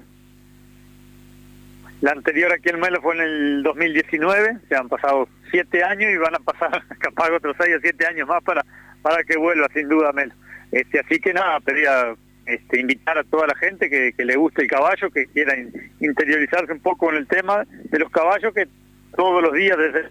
La anterior aquí en Melo fue en el 2019, se han pasado 7 años y van a pasar capaz otros 6 o 7 años más para que vuelva sin duda Melo. Así que nada, pedía invitar a toda la gente que le guste el caballo, que quiera interiorizarse un poco en el tema de los caballos, que todos los días desde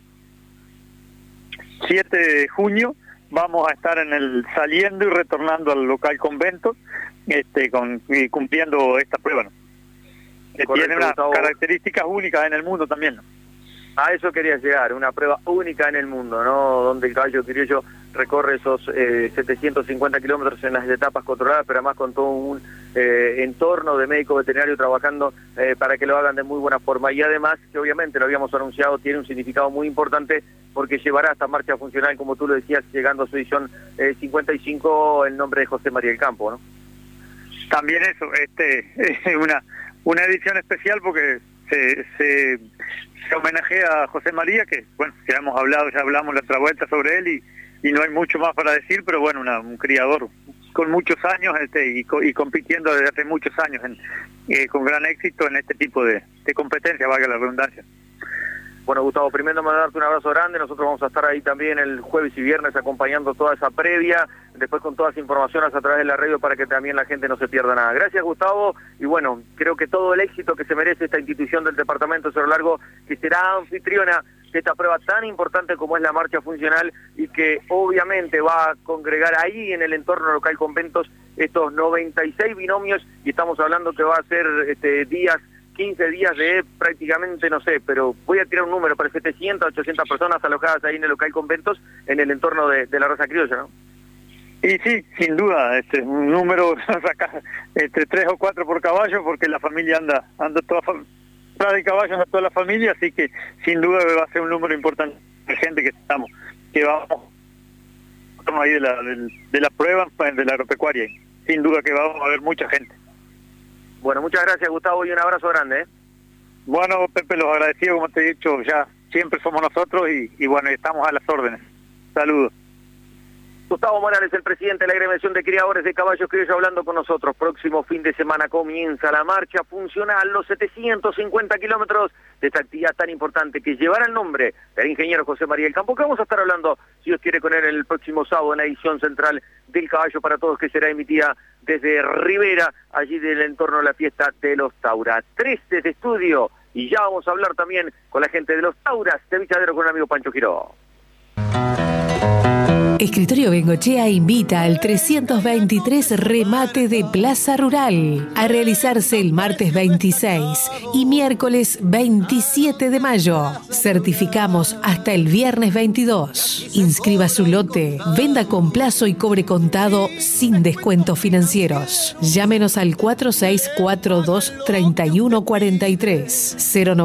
7 de junio vamos a estar saliendo y retornando al local Conventos, y cumpliendo esta prueba, ¿no? Que tiene unas características únicas en el mundo también, ¿no? A eso quería llegar, una prueba única en el mundo, ¿no? Donde el caballo criollo recorre esos 750 kilómetros en las etapas controladas, pero además con todo un entorno de médico veterinario trabajando para que lo hagan de muy buena forma. Y además, que obviamente lo habíamos anunciado, tiene un significado muy importante porque llevará esta marcha funcional, como tú lo decías, llegando a su edición 55, el nombre de José María del Campo, ¿no? También eso, una edición especial porque se homenajea a José María, que ya hablamos la otra vuelta sobre él y no hay mucho más para decir, pero un criador con muchos años y compitiendo desde hace muchos años con gran éxito en este tipo de competencia, valga la redundancia. Bueno, Gustavo, primero mandarte un abrazo grande. Nosotros vamos a estar ahí también el jueves y viernes acompañando toda esa previa, después con todas las informaciones a través de la radio para que también la gente no se pierda nada. Gracias, Gustavo, y creo que todo el éxito que se merece esta institución del departamento de Cerro Largo, que será anfitriona de esta prueba tan importante como es la marcha funcional, y que obviamente va a congregar ahí en el entorno local Conventos estos 96 binomios, y estamos hablando que va a ser 15 días de prácticamente, no sé, pero voy a tirar un número, para 700, 800 personas alojadas ahí en el local Conventos, en el entorno de la raza criolla, ¿no? Y sí, sin duda, un número, entre 3 o 4 por caballo, porque la familia anda toda de caballo, anda toda la familia, así que sin duda va a ser un número importante de gente que vamos ahí de la prueba de la agropecuaria. Sin duda que vamos a ver mucha gente. Bueno, muchas gracias, Gustavo, y un abrazo grande, Bueno, Pepe, los agradecidos, como te he dicho, ya siempre somos nosotros y bueno, estamos a las órdenes. Saludos. Gustavo Morales, el presidente de la agremiación de criadores de caballos criollos, hablando con nosotros. Próximo fin de semana comienza la marcha funcional, los 750 kilómetros de esta actividad tan importante que llevará el nombre del ingeniero José María del Campo, que vamos a estar hablando, si Dios quiere, con él el próximo sábado en la edición central del Caballo para Todos, que será emitida desde Rivera, allí del entorno de la fiesta de los Tauras. 3 desde estudio, y ya vamos a hablar también con la gente de los Tauras de Vichadero, con el amigo Pancho Giró. Escritorio Bengochea invita al 323 remate de Plaza Rural a realizarse el martes 26 y miércoles 27 de mayo. Certificamos hasta el viernes 22. Inscriba su lote, venda con plazo y cobre contado sin descuentos financieros. Llámenos al 4642-3143,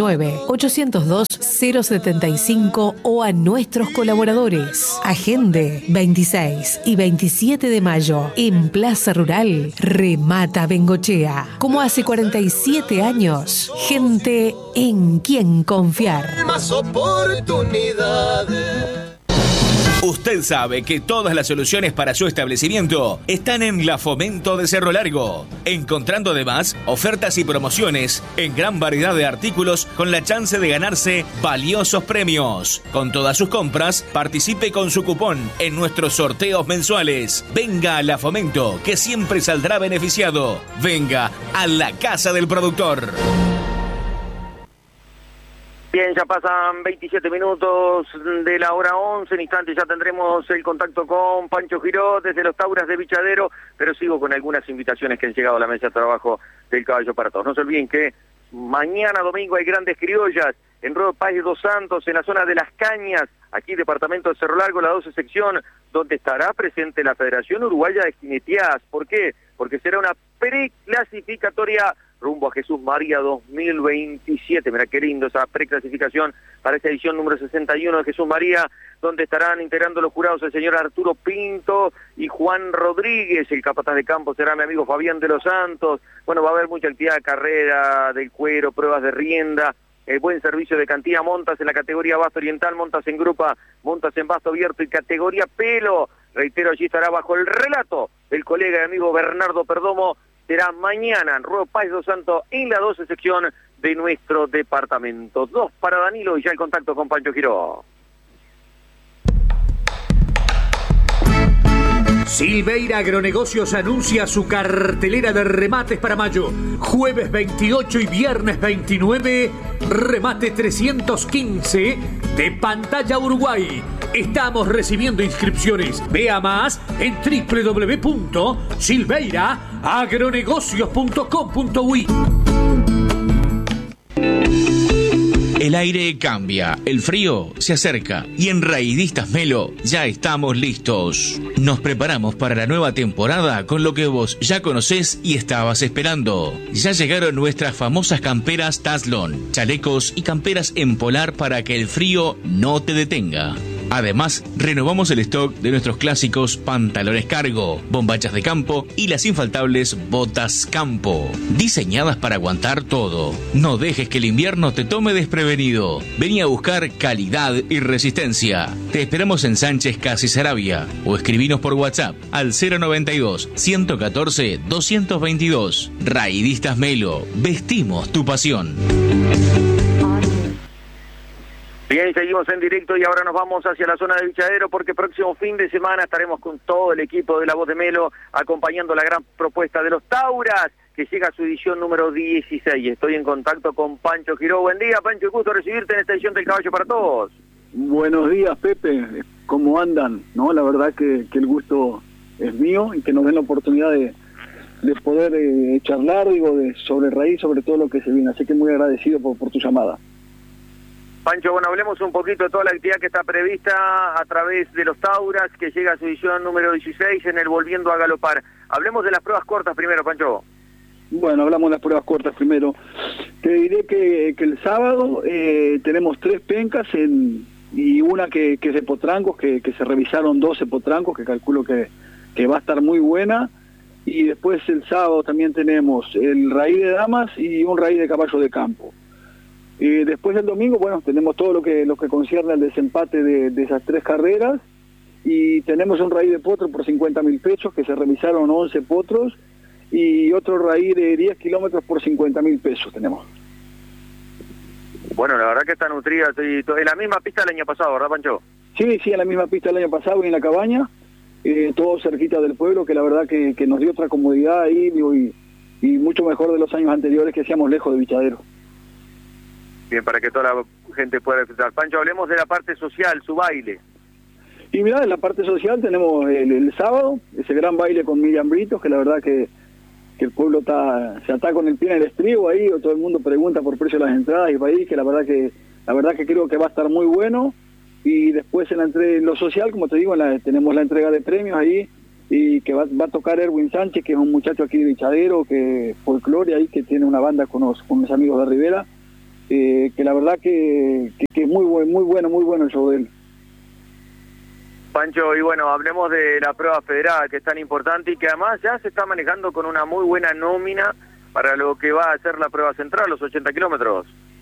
099-802-075 o a nuestros colaboradores. Agenda 26 y 27 de mayo en Plaza Rural, remata Bengochea. Como hace 47 años, gente en quien confiar. Más oportunidades. Usted sabe que todas las soluciones para su establecimiento están en La Fomento de Cerro Largo, encontrando además ofertas y promociones en gran variedad de artículos con la chance de ganarse valiosos premios. Con todas sus compras, participe con su cupón en nuestros sorteos mensuales. Venga a La Fomento, que siempre saldrá beneficiado. Venga a la casa del productor. Bien, ya pasan 27 minutos de la hora 11, en instantes ya tendremos el contacto con Pancho Giró desde los Tauras de Vichadero, pero sigo con algunas invitaciones que han llegado a la mesa de trabajo del Caballo para Todos. No se olviden que mañana domingo hay grandes criollas en Rodó Páez dos Santos, en la zona de Las Cañas, aquí departamento de Cerro Largo, la 12 sección, donde estará presente la Federación Uruguaya de Jineteadas. ¿Por qué? Porque será una preclasificatoria rumbo a Jesús María 2027. Mira qué lindo esa preclasificación para esta edición número 61 de Jesús María, donde estarán integrando los jurados el señor Arturo Pinto y Juan Rodríguez. El capataz de campo será mi amigo Fabián de los Santos. Bueno, va a haber mucha actividad de carrera, del cuero, pruebas de rienda, buen servicio de cantina, montas en la categoría Basto Oriental, montas en grupa, montas en Basto Abierto y categoría Pelo. Reitero, allí estará bajo el relato del colega y amigo Bernardo Perdomo. Será mañana en Rodó Páez dos Santos en la 12 sección de nuestro departamento. 2 para Danilo y ya el contacto con Pancho Giró. Silveira Agronegocios anuncia su cartelera de remates para mayo. Jueves 28 y viernes 29, remate 315 de Pantalla Uruguay. Estamos recibiendo inscripciones. Vea más en www.silveiraagronegocios.com.uy. El aire cambia, el frío se acerca y en Raidistas Melo ya estamos listos. Nos preparamos para la nueva temporada con lo que vos ya conocés y estabas esperando. Ya llegaron nuestras famosas camperas Taslon, chalecos y camperas en polar para que el frío no te detenga. Además, renovamos el stock de nuestros clásicos pantalones cargo, bombachas de campo y las infaltables botas campo, diseñadas para aguantar todo. No dejes que el invierno te tome desprevenido. Vení a buscar calidad y resistencia. Te esperamos en Sánchez Casi Sarabia o escribinos por WhatsApp al 092-114-222. Raidistas Melo, vestimos tu pasión. Bien, seguimos en directo y ahora nos vamos hacia la zona de Vichadero porque próximo fin de semana estaremos con todo el equipo de La Voz de Melo acompañando la gran propuesta de los Tauras que llega a su edición número 16. Estoy en contacto con Pancho Giró. Buen día, Pancho, gusto recibirte en esta edición del Caballo para Todos. Buenos días, Pepe. ¿Cómo andan? No, la verdad que el gusto es mío y que nos den la oportunidad de poder charlar, sobre raíz, sobre todo lo que se viene. Así que muy agradecido por tu llamada. Pancho, bueno, hablemos un poquito de toda la actividad que está prevista a través de los Tauras, que llega a su edición número 16 en el Volviendo a Galopar. Hablemos de las pruebas cortas primero, Pancho. Bueno, hablamos de las pruebas cortas primero. Te diré que el sábado tenemos 3 pencas y una que es de potrancos, que se revisaron 12 potrancos, que calculo que va a estar muy buena. Y después el sábado también tenemos el raíz de damas y un raíz de caballo de campo. Después del domingo, bueno, tenemos todo lo que concierne al desempate de esas 3 carreras, y tenemos un raíz de potro por 50.000 pesos, que se revisaron 11 potros, y otro raíz de 10 kilómetros por 50.000 pesos tenemos. Bueno, la verdad que está nutrida, en la misma pista del año pasado, ¿verdad, Pancho? Sí, en la misma pista del año pasado y en la cabaña, todo cerquita del pueblo, que la verdad que nos dio otra comodidad ahí, digo, y mucho mejor de los años anteriores que hacíamos lejos de Bichadero. Bien, para que toda la gente pueda disfrutar. Pancho, hablemos de la parte social, su baile. Y mirá, en la parte social tenemos el sábado, ese gran baile con Miriam Britos, que la verdad que el pueblo se está con el pie en el estribo ahí, o todo el mundo pregunta por precio de las entradas y país, que la verdad que creo que va a estar muy bueno. Y después en lo social, como te digo, tenemos la entrega de premios ahí, y que va a tocar Erwin Sánchez, que es un muchacho aquí de Bichadero, que folclore ahí, que tiene una banda con mis amigos de Rivera, que la verdad que es muy bueno el show de él. Pancho, y bueno, hablemos de la prueba federal, que es tan importante y que además ya se está manejando con una muy buena nómina para lo que va a ser la prueba central, los 80 kilómetros.